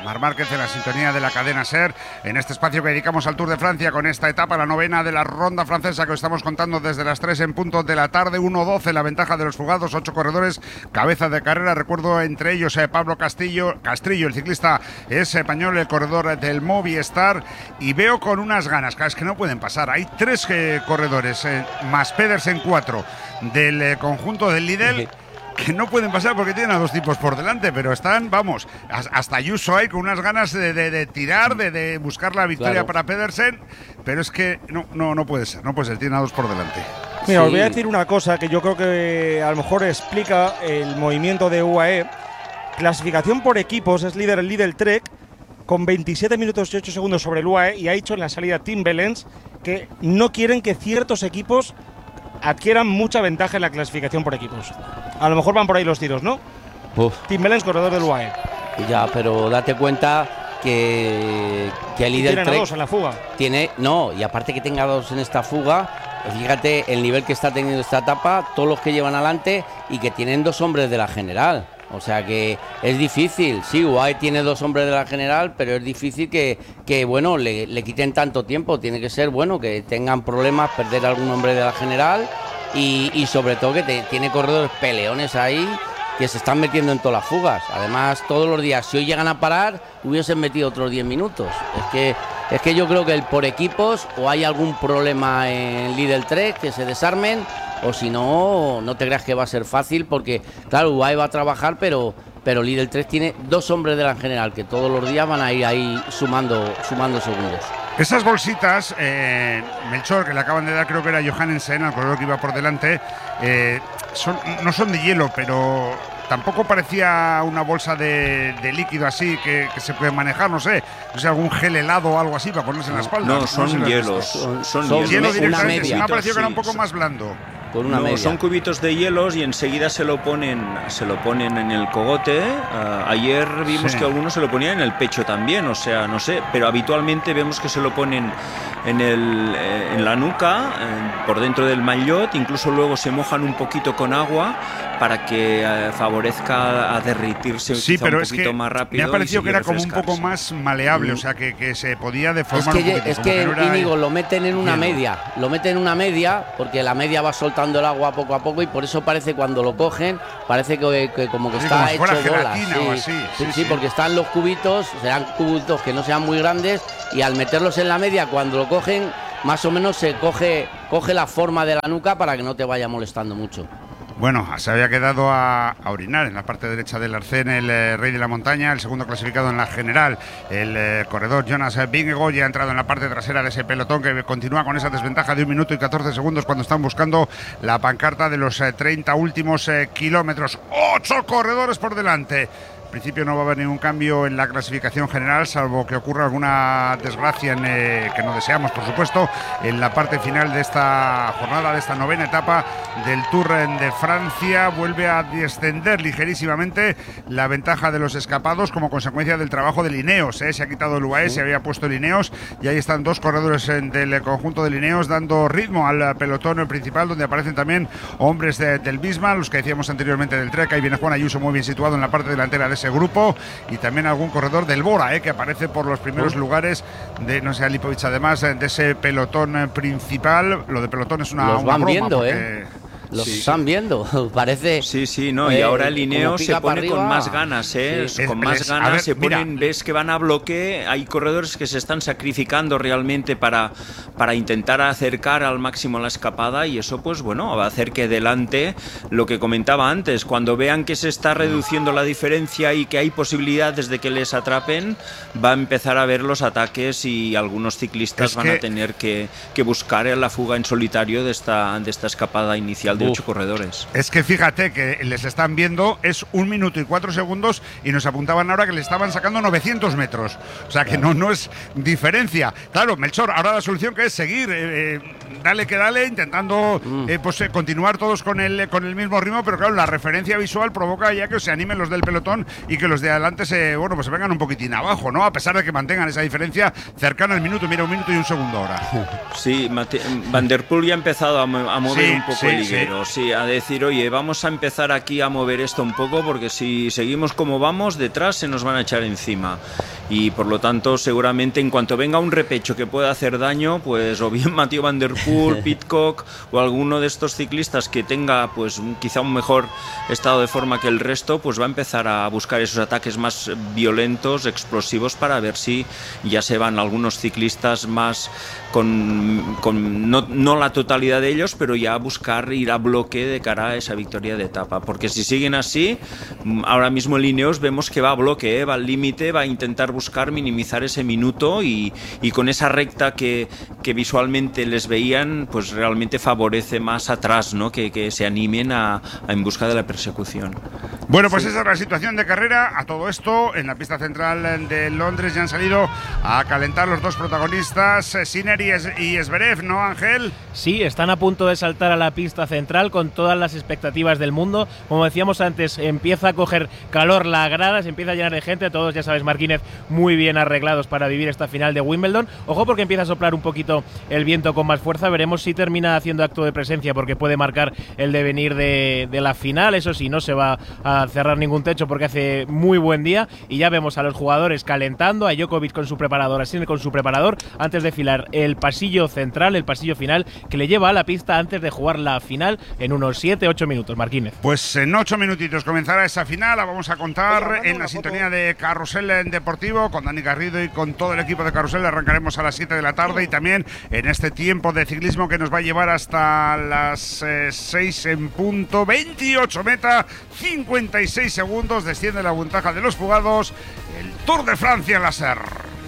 Marc Márquez en la sintonía de la cadena SER, en este espacio que dedicamos al Tour de Francia con esta etapa, la 9ª de la ronda francesa que os estamos contando desde las 3 en punto de la tarde. 1:12 la ventaja de los fugados, 8 corredores, cabeza de carrera. Recuerdo entre ellos Pablo Castrillo, el ciclista es español, el corredor del Movistar, y veo con unas ganas, es que no pueden pasar. Hay 3 corredores, más Pedersen 4 del conjunto del Lidl, que no pueden pasar porque tienen a 2 tipos por delante, pero están, vamos, hasta Ayuso hay con unas ganas de tirar, de buscar la victoria para Pedersen, pero es que no puede ser, tiene a 2 por delante. Mira, os voy a decir una cosa que yo creo que a lo mejor explica el movimiento de UAE. Clasificación por equipos, es líder el Lidl Trek con 27 minutos y 8 segundos sobre el UAE, y ha dicho en la salida Tim Wellens que no quieren que ciertos equipos adquieran mucha ventaja en la clasificación por equipos. A lo mejor van por ahí los tiros, ¿no? Tim Wellens, corredor del UAE. Ya, pero date cuenta que el líder tiene 2 en la fuga. Y aparte que tenga 2 en esta fuga, fíjate el nivel que está teniendo esta etapa, todos los que llevan adelante y que tienen 2 hombres de la general. O sea que es difícil. Sí, UAE tiene 2 hombres de la general, pero es difícil que bueno, le quiten tanto tiempo. Tiene que ser, bueno, que tengan problemas, perder algún hombre de la general y sobre todo que tiene corredores peleones ahí que se están metiendo en todas las fugas. Además, todos los días, si hoy llegan a parar, hubiesen metido otros 10 minutos. Es que yo creo que por equipos o hay algún problema en Lidl Trek, que se desarmen, o si no, no te creas que va a ser fácil, porque claro, UAE va a trabajar, pero Lidl 3 tiene 2 hombres de la general que todos los días van a ir ahí sumando segundos. Esas bolsitas, Melchor, que le acaban de dar, creo que era Johannesen, al corredor que iba por delante, no son de hielo, pero tampoco parecía una bolsa de líquido así que se puede manejar, no sé, algún gel helado o algo así para ponerse en la espalda. No, son hielos. Son hielo directamente. Una media. Me ha parecido que era un poco más blando. Son cubitos de hielos y enseguida se lo ponen en el cogote. Ayer vimos que algunos se lo ponían en el pecho también, o sea, no sé, pero habitualmente vemos que se lo ponen en la nuca, por dentro del maillot, incluso luego se mojan un poquito con agua para que favorezca a derretirse un poquito más rápido. Me ha parecido que era como un poco más maleable, o sea, que se podía deformar un poquito. Es que Íñigo, lo meten en una media, porque la media va soltando el agua poco a poco y por eso parece cuando lo cogen, parece que como que está hecho bolas. Sí, porque están los cubitos, serán cubitos que no sean muy grandes y al meterlos en la media, cuando lo cogen, más o menos se coge la forma de la nuca para que no te vaya molestando mucho. Bueno, se había quedado a orinar en la parte derecha del arcén el rey de la montaña, el segundo clasificado en la general, el corredor Jonas Vingegaard, ya ha entrado en la parte trasera de ese pelotón que continúa con esa desventaja de 1 minuto y 14 segundos cuando están buscando la pancarta de los 30 últimos kilómetros. 8 corredores por delante. En principio no va a haber ningún cambio en la clasificación general, salvo que ocurra alguna desgracia que no deseamos, por supuesto, en la parte final de esta jornada, de esta 9ª etapa del Tour de Francia. Vuelve a descender ligerísimamente la ventaja de los escapados como consecuencia del trabajo de Ineos. Se ha quitado el UAE, se había puesto el Ineos y ahí están 2 corredores del conjunto del Ineos dando ritmo al pelotón principal, donde aparecen también hombres del Bismarck, los que decíamos anteriormente del Trek. Ahí viene Juan Ayuso muy bien situado en la parte delantera de ese grupo, y también algún corredor del Bora, que aparece por los primeros lugares de, no sé, Lipovic, además de ese pelotón principal. Lo de pelotón es una van broma, viendo, porque Los están viendo, parece. Sí, no, y ahora el Ineos se pone con más ganas, con más ganas, se ponen, ves que van a bloque, hay corredores que se están sacrificando realmente para intentar acercar al máximo la escapada, y eso pues bueno, va a hacer que delante, lo que comentaba antes, cuando vean que se está reduciendo la diferencia y que hay posibilidades de que les atrapen, va a empezar a ver los ataques y algunos ciclistas van a tener que buscar la fuga en solitario de esta escapada inicial de 8 corredores. Es que fíjate que les están viendo, es 1 minuto y 4 segundos y nos apuntaban ahora que le estaban sacando 900 metros. O sea que no es diferencia. Claro, Melchor, ahora la solución que es seguir, dale, intentando continuar todos con el mismo ritmo, pero claro, la referencia visual provoca ya que se animen los del pelotón y que los de adelante se vengan un poquitín abajo, ¿no? A pesar de que mantengan esa diferencia cercana al minuto, mira, 1 minuto y 1 segundo ahora. Sí, Van der Poel ya ha empezado a mover un poco el liguero. Sí, a decir, oye, vamos a empezar aquí a mover esto un poco porque si seguimos como vamos, detrás se nos van a echar encima. y por lo tanto seguramente en cuanto venga un repecho que pueda hacer daño, pues o bien Mathieu Van Der Poel, Pidcock o alguno de estos ciclistas que tenga pues quizá un mejor estado de forma que el resto, pues va a empezar a buscar esos ataques más violentos, explosivos, para ver si ya se van algunos ciclistas más con no la totalidad de ellos, pero ya a buscar ir a bloque de cara a esa victoria de etapa, porque si siguen así, ahora mismo en Ineos vemos que va a bloque, va al límite, va a intentar buscar minimizar ese minuto y con esa recta que visualmente les veían, pues realmente favorece más atrás, ¿no? que se animen en busca de la persecución. Bueno, pues esa es la situación de carrera. A todo esto, en la pista central de Londres ya han salido a calentar los dos protagonistas, Sinner y Zverev, ¿no, Ángel? Sí, están a punto de saltar a la pista central con todas las expectativas del mundo. Como decíamos antes, empieza a coger calor la grada, se empieza a llenar de gente, todos, ya sabes, Marquínez, muy bien arreglados para vivir esta final de Wimbledon. Ojo, porque empieza a soplar un poquito el viento con más fuerza, veremos si termina haciendo acto de presencia, porque puede marcar el devenir de la final. Eso sí, no se va a cerrar ningún techo porque hace muy buen día, y ya vemos a los jugadores calentando, a Djokovic con su preparador, a Sinner con su preparador, antes de filar el pasillo central, el pasillo final, que le lleva a la pista antes de jugar la final en unos 7-8 minutos, Marquínez. Pues en 8 minutitos comenzará esa final, la vamos a contar en la sintonía de Carrusel en Deportivo, con Dani Garrido y con todo el equipo de Carrusel. Arrancaremos a las 7 de la tarde y también en este tiempo de ciclismo que nos va a llevar hasta las 6 en punto, 28 meta, 56 segundos, desciende la ventaja de los fugados, el Tour de Francia en la SER.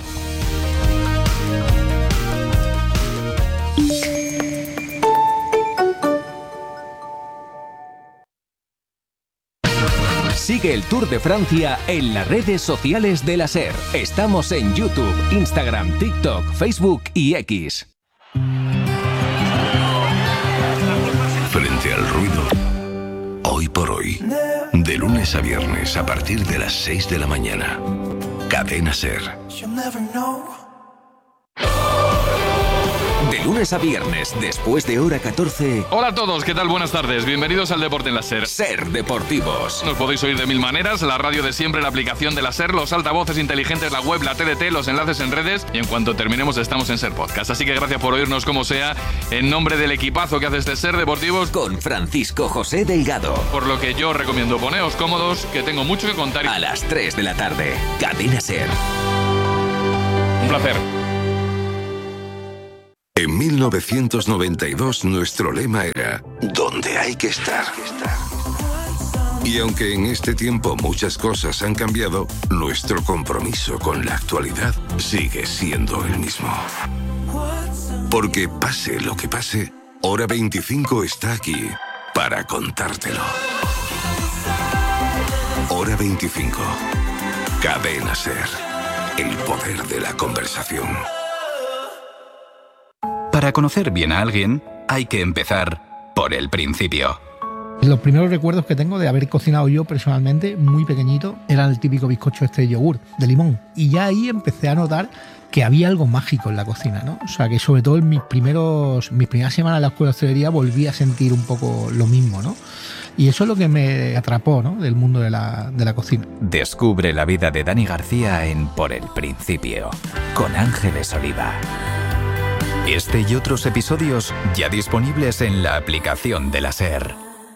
Sigue el Tour de Francia en las redes sociales de la SER. Estamos en YouTube, Instagram, TikTok, Facebook y X. Frente al ruido, hoy por hoy, de lunes a viernes a partir de las 6 de la mañana. Cadena SER. De lunes a viernes, después de hora 14. Hola a todos, ¿qué tal? Buenas tardes. Bienvenidos al Deporte en la SER. SER Deportivos. Nos podéis oír de mil maneras: la radio de siempre, la aplicación de la SER, los altavoces inteligentes, la web, la TDT, los enlaces en redes, y en cuanto terminemos estamos en SER Podcast. Así que gracias por oírnos como sea, en nombre del equipazo que hace este SER Deportivos, con Francisco José Delgado. Por lo que yo recomiendo poneos cómodos, que tengo mucho que contar. A las 3 de la tarde, Cadena SER. Un placer. En 1992 nuestro lema era «Donde hay que estar». Y aunque en este tiempo muchas cosas han cambiado, nuestro compromiso con la actualidad sigue siendo el mismo. Porque pase lo que pase, Hora 25 está aquí para contártelo. Hora 25. Cadena SER. El poder de la conversación. Para conocer bien a alguien, hay que empezar por el principio. Los primeros recuerdos que tengo de haber cocinado yo personalmente, muy pequeñito, era el típico bizcocho de yogur, de limón. Y ya ahí empecé a notar que había algo mágico en la cocina, ¿no? O sea, que sobre todo en mis primeras semanas en la escuela de hostelería volví a sentir un poco lo mismo, ¿no? Y eso es lo que me atrapó, ¿no?, del mundo de la cocina. Descubre la vida de Dani García en Por el Principio, con Ángeles Oliva. Este y otros episodios ya disponibles en la aplicación de la SER.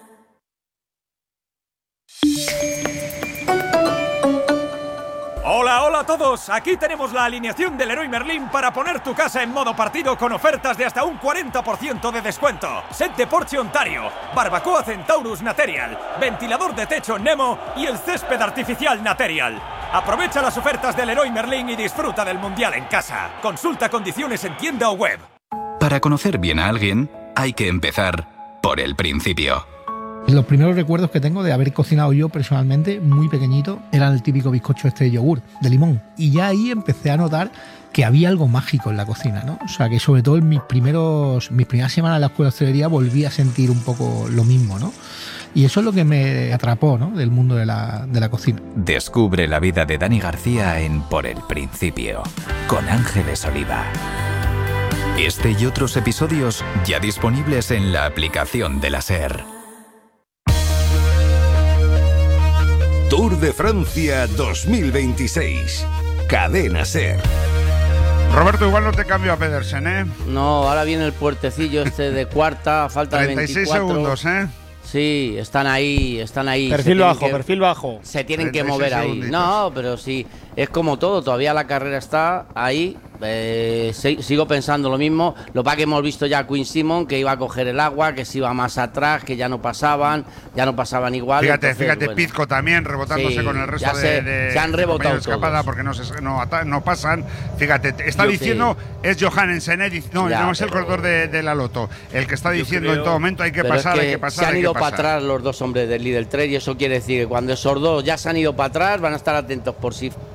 Hola a todos, aquí tenemos la alineación del Leroy Merlin para poner tu casa en modo partido con ofertas de hasta un 40% de descuento. Set de porche Ontario, barbacoa Centaurus Naterial, ventilador de techo Nemo y el césped artificial Naterial. Aprovecha las ofertas del Leroy Merlin y disfruta del Mundial en casa. Consulta condiciones en tienda o web. Para conocer bien a alguien, hay que empezar por el principio. Los primeros recuerdos que tengo de haber cocinado yo personalmente, muy pequeñito, era el típico bizcocho de yogur, de limón. Y ya ahí empecé a notar que había algo mágico en la cocina, ¿no? O sea, que sobre todo en mis primeras semanas en la escuela de hostelería volví a sentir un poco lo mismo, ¿no? Y eso es lo que me atrapó, ¿no?, del mundo de la cocina. Descubre la vida de Dani García en Por el Principio, con Ángeles Oliva. Este y otros episodios ya disponibles en la aplicación de la SER. Tour de Francia 2026. Cadena SER. Roberto, igual no te cambio a Pedersen, ¿eh? No, ahora viene el puertecillo este de cuarta, falta de 36 24 segundos, ¿eh? Sí, están ahí. Perfil bajo. Se tienen que mover ahí. segunditos. No, pero sí, es como todo, todavía la carrera está ahí. Sigo pensando lo mismo. Lo que hemos visto ya a Quinn Simmons, que iba a coger el agua, que se iba más atrás, que ya no pasaban igual. Fíjate, Bueno, Pizco también rebotándose sí, con el resto ya de se han rebotado escapada todos. porque no pasan. Fíjate, está diciendo es Johannesen, no es el corredor de la Loto, el que está diciendo en todo momento hay que pero pasar, es que hay que pasar. se han hay ido que para pasar. atrás los dos hombres del líder 3 y eso quiere decir que cuando esos dos ya se han ido para atrás van a estar atentos por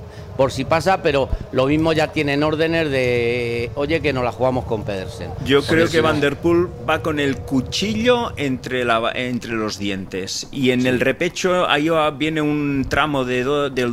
si pasa, pero lo mismo ya tienen órdenes de oye que nos la jugamos con Pedersen. Yo creo que Van der Poel va con el cuchillo entre los dientes y en el repecho ahí viene un tramo del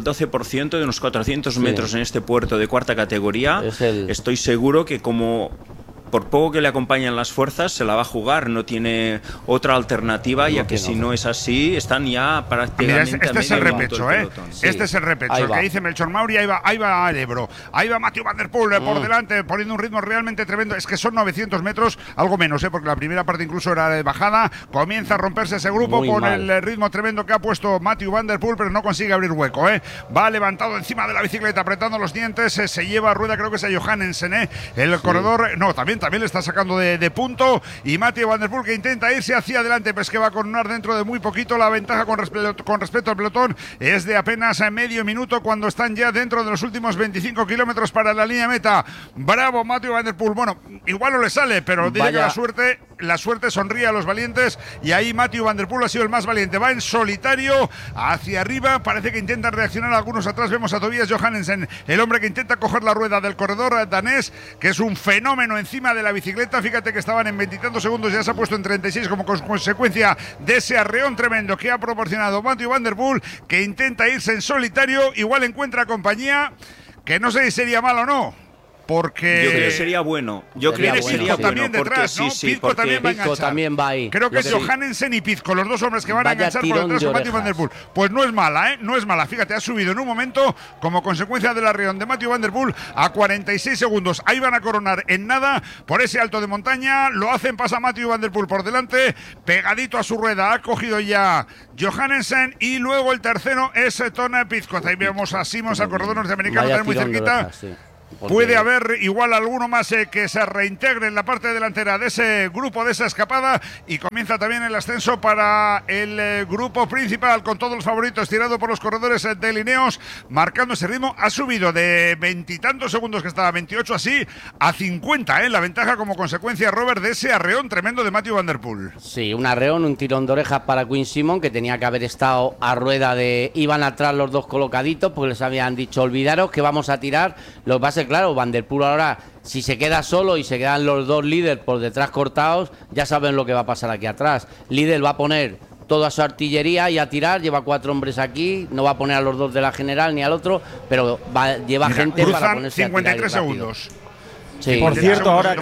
12% de unos 400 metros en este puerto de cuarta categoría. Estoy seguro que como por poco que le acompañan las fuerzas, se la va a jugar, no tiene otra alternativa, ya que si no es así, están ya prácticamente. Mira, este es el repecho, Sí. Este es el repecho, el que dice Melchor Mauri, ahí va el Ebro, ahí va Mathieu Van der Poel por delante, poniendo un ritmo realmente tremendo. Es que son 900 metros, algo menos, porque la primera parte incluso era de bajada. Comienza a romperse ese grupo Muy con mal. el ritmo tremendo que ha puesto Mathieu Van der Poel, pero no consigue abrir hueco, Va levantado encima de la bicicleta, apretando los dientes, se lleva a rueda, creo que es a Johannesen, el corredor, no, también le está sacando de punto, y Mathieu Van der Poel que intenta irse hacia adelante, pues que va a coronar dentro de muy poquito. La ventaja con respecto al pelotón es de apenas medio minuto cuando están ya dentro de los últimos 25 kilómetros para la línea meta. Bravo Mathieu Van der Poel. Bueno, igual no le sale, pero dice que la suerte sonríe a los valientes, y ahí Mathieu Van der Poel ha sido el más valiente. Va en solitario hacia arriba, parece que intentan reaccionar algunos atrás. Vemos a Tobias Johannesen, el hombre que intenta coger la rueda del corredor danés, que es un fenómeno encima de la bicicleta. Fíjate que estaban en 20 y tantos segundos, ya se ha puesto en 36 como consecuencia de ese arreón tremendo que ha proporcionado Mathieu Van der Poel, que intenta irse en solitario. Igual encuentra compañía, que no sé si sería malo o no, porque yo creo que sería bueno. Pizco también detrás, ¿no? Pizco también va a enganchar. También va ahí. Creo que es Johannesen y Pizco, los dos hombres que van a enganchar por detrás con Mathieu Van der Poel. Pues no es mala, no es mala. Fíjate, ha subido en un momento como consecuencia del arreón de Mathieu Van der Poel a 46 segundos. Ahí van a coronar en nada por ese alto de montaña. Lo hacen, pasa Mathieu Van der Poel por delante, pegadito a su rueda. Ha cogido ya Johannesen, y luego el tercero es Tona Pizco. Ahí vemos a Simmons, al corredor norteamericano, también muy cerquita. Puede haber igual alguno más que se reintegre en la parte delantera de ese grupo, de esa escapada, y comienza también el ascenso para el grupo principal con todos los favoritos, tirado por los corredores de Lineos, marcando ese ritmo. Ha subido de 20 y tantos segundos que estaba, 28 así, a 50, la ventaja como consecuencia, Robert, de ese arreón tremendo de Mathieu Van der Poel. Sí, un arreón, un tirón de orejas para Quinn Simmons, que tenía que haber estado a rueda de... Iban atrás los dos colocaditos, porque les habían dicho, olvidaros que vamos a tirar. Lo que pasa es, claro, Van der Poel ahora, si se queda solo y se quedan los dos líderes por detrás cortados, ya saben lo que va a pasar aquí atrás. Líder va a poner toda su artillería y a tirar, lleva 4 hombres aquí, no va a poner a los dos de la general ni al otro, pero lleva gente para ponerse 53 a tirar rápido. segundos. Sí. Por cierto, ahora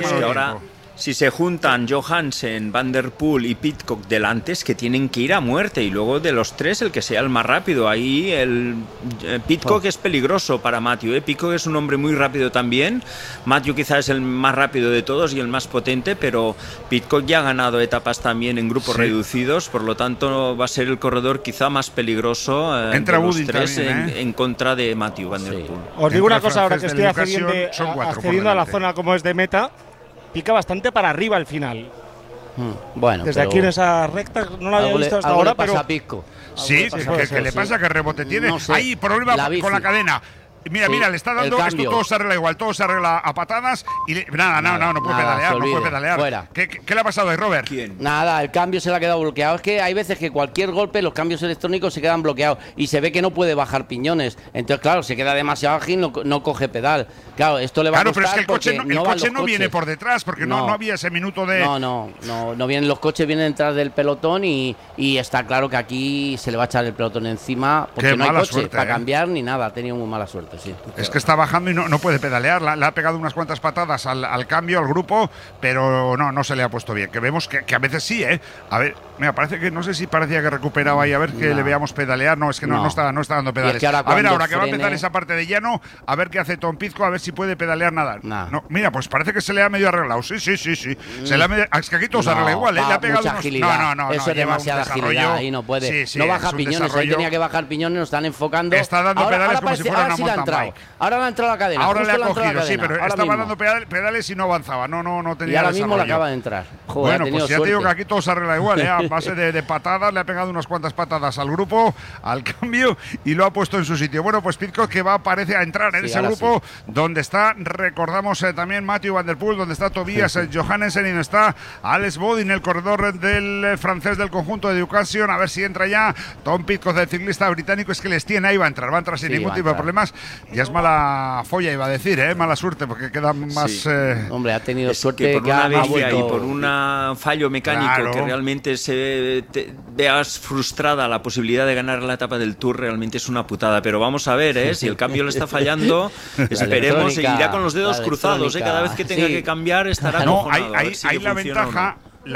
si se juntan Johannesen, Van der Poel y Pidcock delante, es que tienen que ir a muerte, y luego de los tres el que sea el más rápido. Ahí el Pidcock es peligroso para Mathieu, Pidcock es un hombre muy rápido también. Mathieu quizás es el más rápido de todos y el más potente, pero Pidcock ya ha ganado etapas también en grupos reducidos, por lo tanto va a ser el corredor quizá más peligroso de los tres en contra de Mathieu Van der Poel. Os digo una cosa, ahora que estoy accediendo a la zona como es de meta, pica bastante para arriba al final. Bueno, desde aquí en esa recta no lo había visto hasta ahora, pero pasa a Pizco. Sí, ¿qué le pasa? ¿Qué rebote tiene? No sé. Hay problema con la cadena. Mira, le está dando esto, todo se arregla igual, todo se arregla a patadas y no puede pedalear, no puede pedalear. Fuera. ¿Qué le ha pasado ahí, Robert? Nada, el cambio se le ha quedado bloqueado. Es que hay veces que cualquier golpe, los cambios electrónicos se quedan bloqueados y se ve que no puede bajar piñones. Entonces, claro, se queda demasiado ágil, no coge pedal. Claro, esto le va a costar. Pero es que el coche no viene por detrás, porque no había ese minuto de... No vienen los coches, vienen detrás del pelotón y está claro que aquí se le va a echar el pelotón encima, porque no hay coche para cambiar ni nada. Ha tenido muy mala suerte. Sí. Es que está bajando y no puede pedalear. Le ha pegado unas cuantas patadas al cambio, al grupo, pero no se le ha puesto bien. Que vemos que a veces sí, A ver, Mira, parece que no sé si parecía que recuperaba ahí, a ver que le veamos pedalear. No, es que no está dando pedales. Es que a ver, ahora que va a empezar esa parte de llano, a ver qué hace Tom Pidcock, a ver si puede pedalear nada. No, mira, pues parece que se le ha medio arreglado. Sí. Se le ha medio... Es que aquí todo se arregla igual, ¿eh? Le ha pegado mucha agilidad. No, eso es demasiada agilidad. Ahí no puede. No baja piñones, ahí tenía que bajar piñones, nos están enfocando. Está dando pedales como si fuera una mountain bike. Ahora le ha entrado la cadena. Ahora le ha cogido, sí, pero estaba dando pedales y no avanzaba. No tenía. Y ahora mismo le acaba de entrar. Bueno, pues ya te digo que aquí todo se arregla igual, ¿eh? A base de patadas, le ha pegado unas cuantas patadas al grupo, al cambio, y lo ha puesto en su sitio. Bueno, pues Pidcock que parece a entrar en ese grupo donde está, recordamos también Mathieu Van Der Poel, donde está Tobias Johannesen y donde está Alex Bodin, el corredor del francés del conjunto de Education. A ver si entra ya Tom Pidcock, el ciclista británico. Es que les tiene ahí, va a entrar sin ningún tipo de problemas. Ya es mala folla, iba a decir, mala suerte, porque queda más... Hombre, ha tenido suerte que por una avería y por un fallo mecánico que realmente veas frustrada la posibilidad de ganar la etapa del Tour, realmente es una putada. Pero vamos a ver, si el cambio le está fallando, esperemos, seguirá con los dedos cruzados. Cada vez que tenga que cambiar estará acojonado. Hay la ventaja.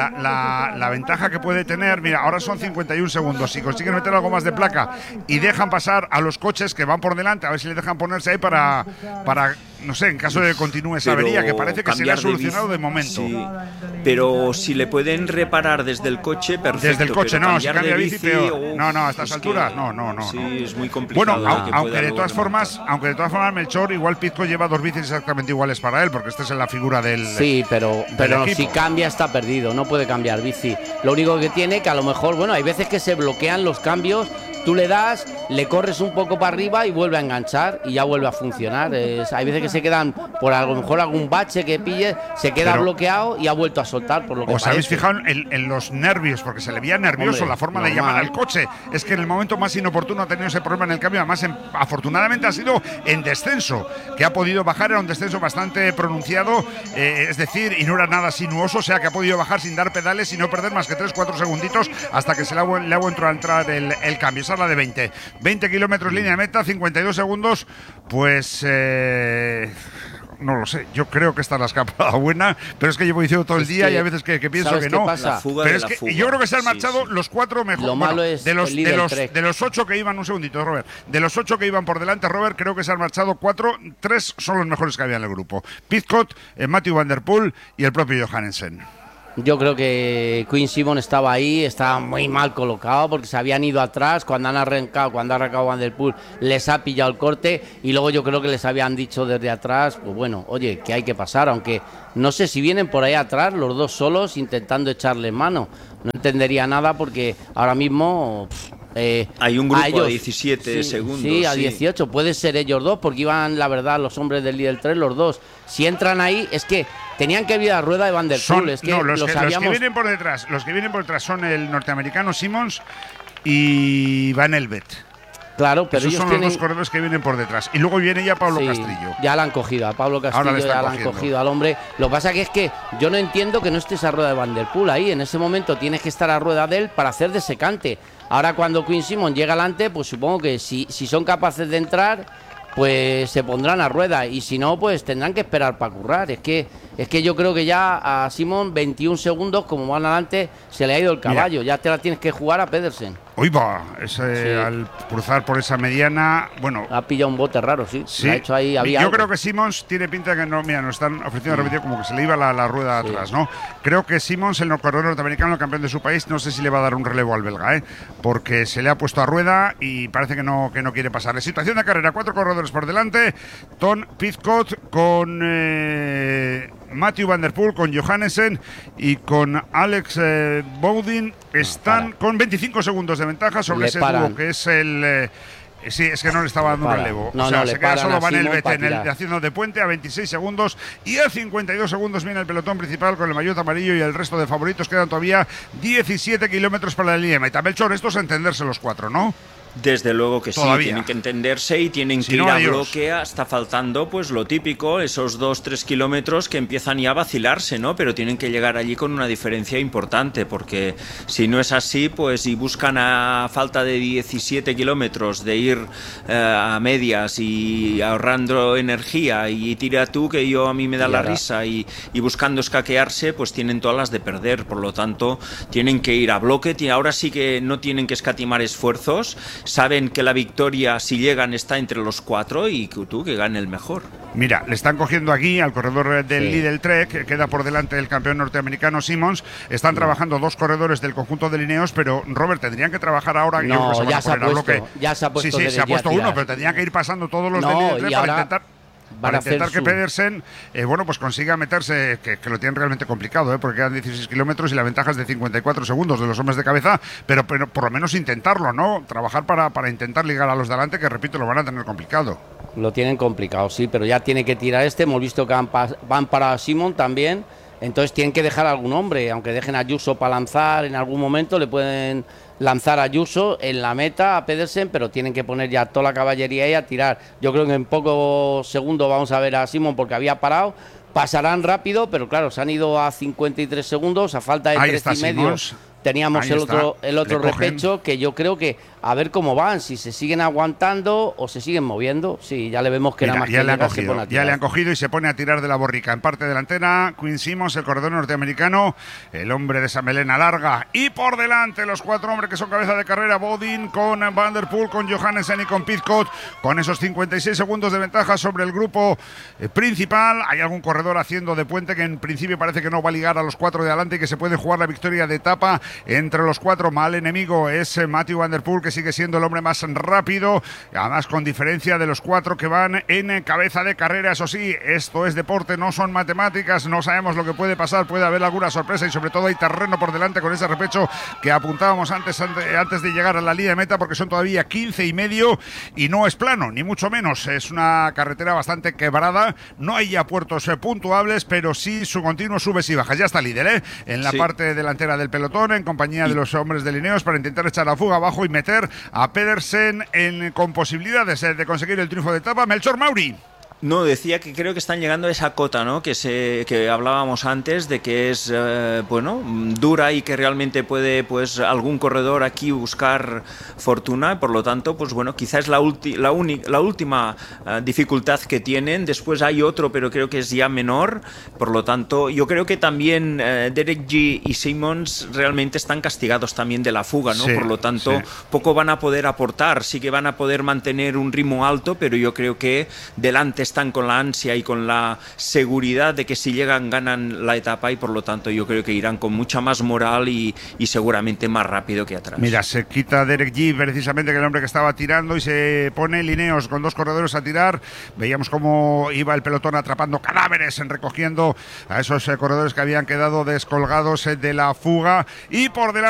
La ventaja que puede tener, mira, ahora son 51 segundos. Si consiguen meter algo más de placa y dejan pasar a los coches que van por delante, a ver si les dejan ponerse ahí para no sé, en caso de que continúe esa avería, que parece que se le ha solucionado de momento. Sí, pero si le pueden reparar desde el coche, perfecto. Desde el coche, no, si cambia bici, peor. No, a estas alturas, no. Sí, es muy complicado. Bueno, aunque de todas formas, Melchor, igual Pidcock lleva dos bicis exactamente iguales para él, porque esta es la figura del. Sí, pero si cambia está perdido. No puede cambiar bici. Lo único que tiene que a lo mejor, hay veces que se bloquean los cambios, tú le das, le corres un poco para arriba y vuelve a enganchar y ya vuelve a funcionar. Hay veces que se quedan, por a lo mejor algún bache que pille, se queda bloqueado y ha vuelto a soltar, por lo que ¿os habéis fijado en los nervios? Porque se le veía nervioso la forma de llamar al coche. Es que en el momento más inoportuno ha tenido ese problema en el cambio. Además, afortunadamente ha sido en descenso, que ha podido bajar. Era un descenso bastante pronunciado, es decir, y no era nada sinuoso, o sea que ha podido bajar sin dar pedales y no perder más que 3-4 segunditos hasta que se le ha vuelto a entrar el cambio. Esa es la de 20 kilómetros línea de meta, 52 segundos, pues no lo sé, yo creo que esta es la escapada buena, pero es que llevo diciendo todo el día y hay veces que pienso que no. Pero es que yo creo que se han marchado los cuatro mejores. Lo malo es de los 8 que iban, un segundito, Robert, de los 8 que iban por delante, Robert, creo que se han marchado 4, 3 son los mejores que había en el grupo. Pidcock, Mathieu Van Der Poel y el propio Johannesen. Yo creo que Quinn Simmons estaba ahí, estaba muy mal colocado porque se habían ido atrás. Cuando ha arrancado Van Der Poel, les ha pillado el corte y luego yo creo que les habían dicho desde atrás, pues bueno, oye, que hay que pasar, aunque no sé si vienen por ahí atrás los dos solos intentando echarle mano. No entendería nada porque ahora mismo... hay un grupo de 17 segundos. Sí, a 18. Puede ser ellos dos, porque iban, la verdad, los hombres del líder 3, los dos. Si entran ahí, es que tenían que ir a la rueda de Van Der Poel. Es que los que vienen por detrás son el norteamericano Simmons y Van Elbet. Claro, pero esos son los dos corredores que vienen por detrás. Y luego viene ya Pablo Castillo. Ya la han cogido, a Pablo Castillo ya la han cogido al hombre. Lo que pasa que es que yo no entiendo que no esté esa rueda de Van Der Poel ahí. En ese momento tienes que estar a rueda de él para hacer de secante. Ahora cuando Quinn Simmons llega adelante, pues supongo que si son capaces de entrar, pues se pondrán a rueda. Y si no, pues tendrán que esperar para currar. Es que yo creo que ya a Simmons 21 segundos, como van adelante, se le ha ido el caballo. Ya te la tienes que jugar a Pedersen. Uy, al cruzar por esa mediana, bueno... Ha pillado un bote raro, sí. Ha hecho ahí, yo creo que Simmons tiene pinta de que no, mira, nos están ofreciendo repetir como que se le iba la rueda atrás, ¿no? Creo que Simmons, el corredor norteamericano, el campeón de su país, no sé si le va a dar un relevo al belga, porque se le ha puesto a rueda y parece que no quiere pasar. La situación de carrera, 4 corredores por delante, Tom Pidcock con Mathieu Van Der Poel, con Johannesen y con Alex Bodin, están con 25 segundos de ventaja sobre ese dúo que es el... sí, es que no le estaba dando un relevo. Se queda solo Van Elbet haciendo de puente a 26 segundos y a 52 segundos viene el pelotón principal con el maillot amarillo y el resto de favoritos. Quedan todavía 17 kilómetros para la línea de meta. Melchor, estos a entenderse los 4, ¿no? Desde luego que Todavía. sí, tienen que entenderse y tienen que ir a bloque. Está faltando pues lo típico, esos 2-3 kilómetros que empiezan ya a vacilarse, ¿no? Pero tienen que llegar allí con una diferencia importante, porque si no es así, pues y buscan a falta de 17 kilómetros de ir a medias y ahorrando energía y tira tú que a mí me da la risa y buscando escaquearse, pues tienen todas las de perder. Por lo tanto, tienen que ir a bloque. Ahora sí que no tienen que escatimar esfuerzos. Saben que la victoria, si llegan, está entre los 4 y que gane el mejor. Mira, le están cogiendo aquí al corredor del Lidl Trek, que queda por delante del campeón norteamericano Simmons. Están trabajando 2 corredores del conjunto de Ineos, pero Robert, tendrían que trabajar ahora. No, ya se ha puesto. Sí, se ha puesto uno, pero tendrían que ir pasando todos los del Lidl Trek para intentar que Pedersen pues consiga meterse, que lo tienen realmente complicado, porque quedan 16 kilómetros y la ventaja es de 54 segundos de los hombres de cabeza, pero por lo menos intentarlo, ¿no? Trabajar para intentar ligar a los de adelante, que repito, lo van a tener complicado. Lo tienen complicado, sí, pero ya tiene que tirar hemos visto que van para Simon también, entonces tienen que dejar a algún hombre, aunque dejen a Ayuso para lanzar en algún momento, le pueden lanzar a Ayuso en la meta a Pedersen, pero tienen que poner ya toda la caballería ahí a tirar. Yo creo que en pocos segundos vamos a ver a Simon porque había parado, pasarán rápido, pero claro, se han ido a 53 segundos, a falta de 3,5. Teníamos el otro repecho, que yo creo que a ver cómo van, si se siguen aguantando o se siguen moviendo. Sí, ya le vemos que nada más ya le han cogido y se pone a tirar de la borrica. En parte delantera, Quinn Simmons, el corredor norteamericano, el hombre de esa melena larga. Y por delante los 4 hombres que son cabeza de carrera, Bodin con Van der Poel, con Johannesen y con Pidcock, con esos 56 segundos de ventaja sobre el grupo principal. Hay algún corredor haciendo de puente que en principio parece que no va a ligar a los 4 de adelante y que se puede jugar la victoria de etapa entre los 4. Mal enemigo es Mathieu Van der Poel, que sigue siendo el hombre más rápido, además con diferencia de los 4 que van en cabeza de carrera. Eso sí, esto es deporte, no son matemáticas, no sabemos lo que puede pasar, puede haber alguna sorpresa y sobre todo hay terreno por delante con ese repecho que apuntábamos antes de llegar a la línea de meta, porque son todavía 15,5 y no es plano, ni mucho menos, es una carretera bastante quebrada, no hay ya puertos puntuables, pero sí su continuo subes y bajas. Ya está líder, en la parte delantera del pelotón, en compañía de los hombres de Ineos, para intentar echar la fuga abajo y meter a Pedersen con posibilidades de conseguir el triunfo de etapa. Melchor Mauri. No, decía que creo que están llegando a esa cota, ¿no? Que hablábamos antes de que es dura y que realmente puede pues algún corredor aquí buscar fortuna. Por lo tanto, pues bueno, quizás es la última dificultad que tienen. Después hay otro, pero creo que es ya menor. Por lo tanto, yo creo que también Derek G y Simmons realmente están castigados también de la fuga, ¿no? Sí, por lo tanto, poco van a poder aportar. Sí que van a poder mantener un ritmo alto, pero yo creo que delante están con la ansia y con la seguridad de que si llegan ganan la etapa, y por lo tanto yo creo que irán con mucha más moral y seguramente más rápido que atrás. Mira, se quita Derek G, precisamente, que el hombre que estaba tirando, y se pone Ineos con 2 corredores a tirar. Veíamos cómo iba el pelotón atrapando cadáveres, recogiendo a esos corredores que habían quedado descolgados de la fuga, y por delante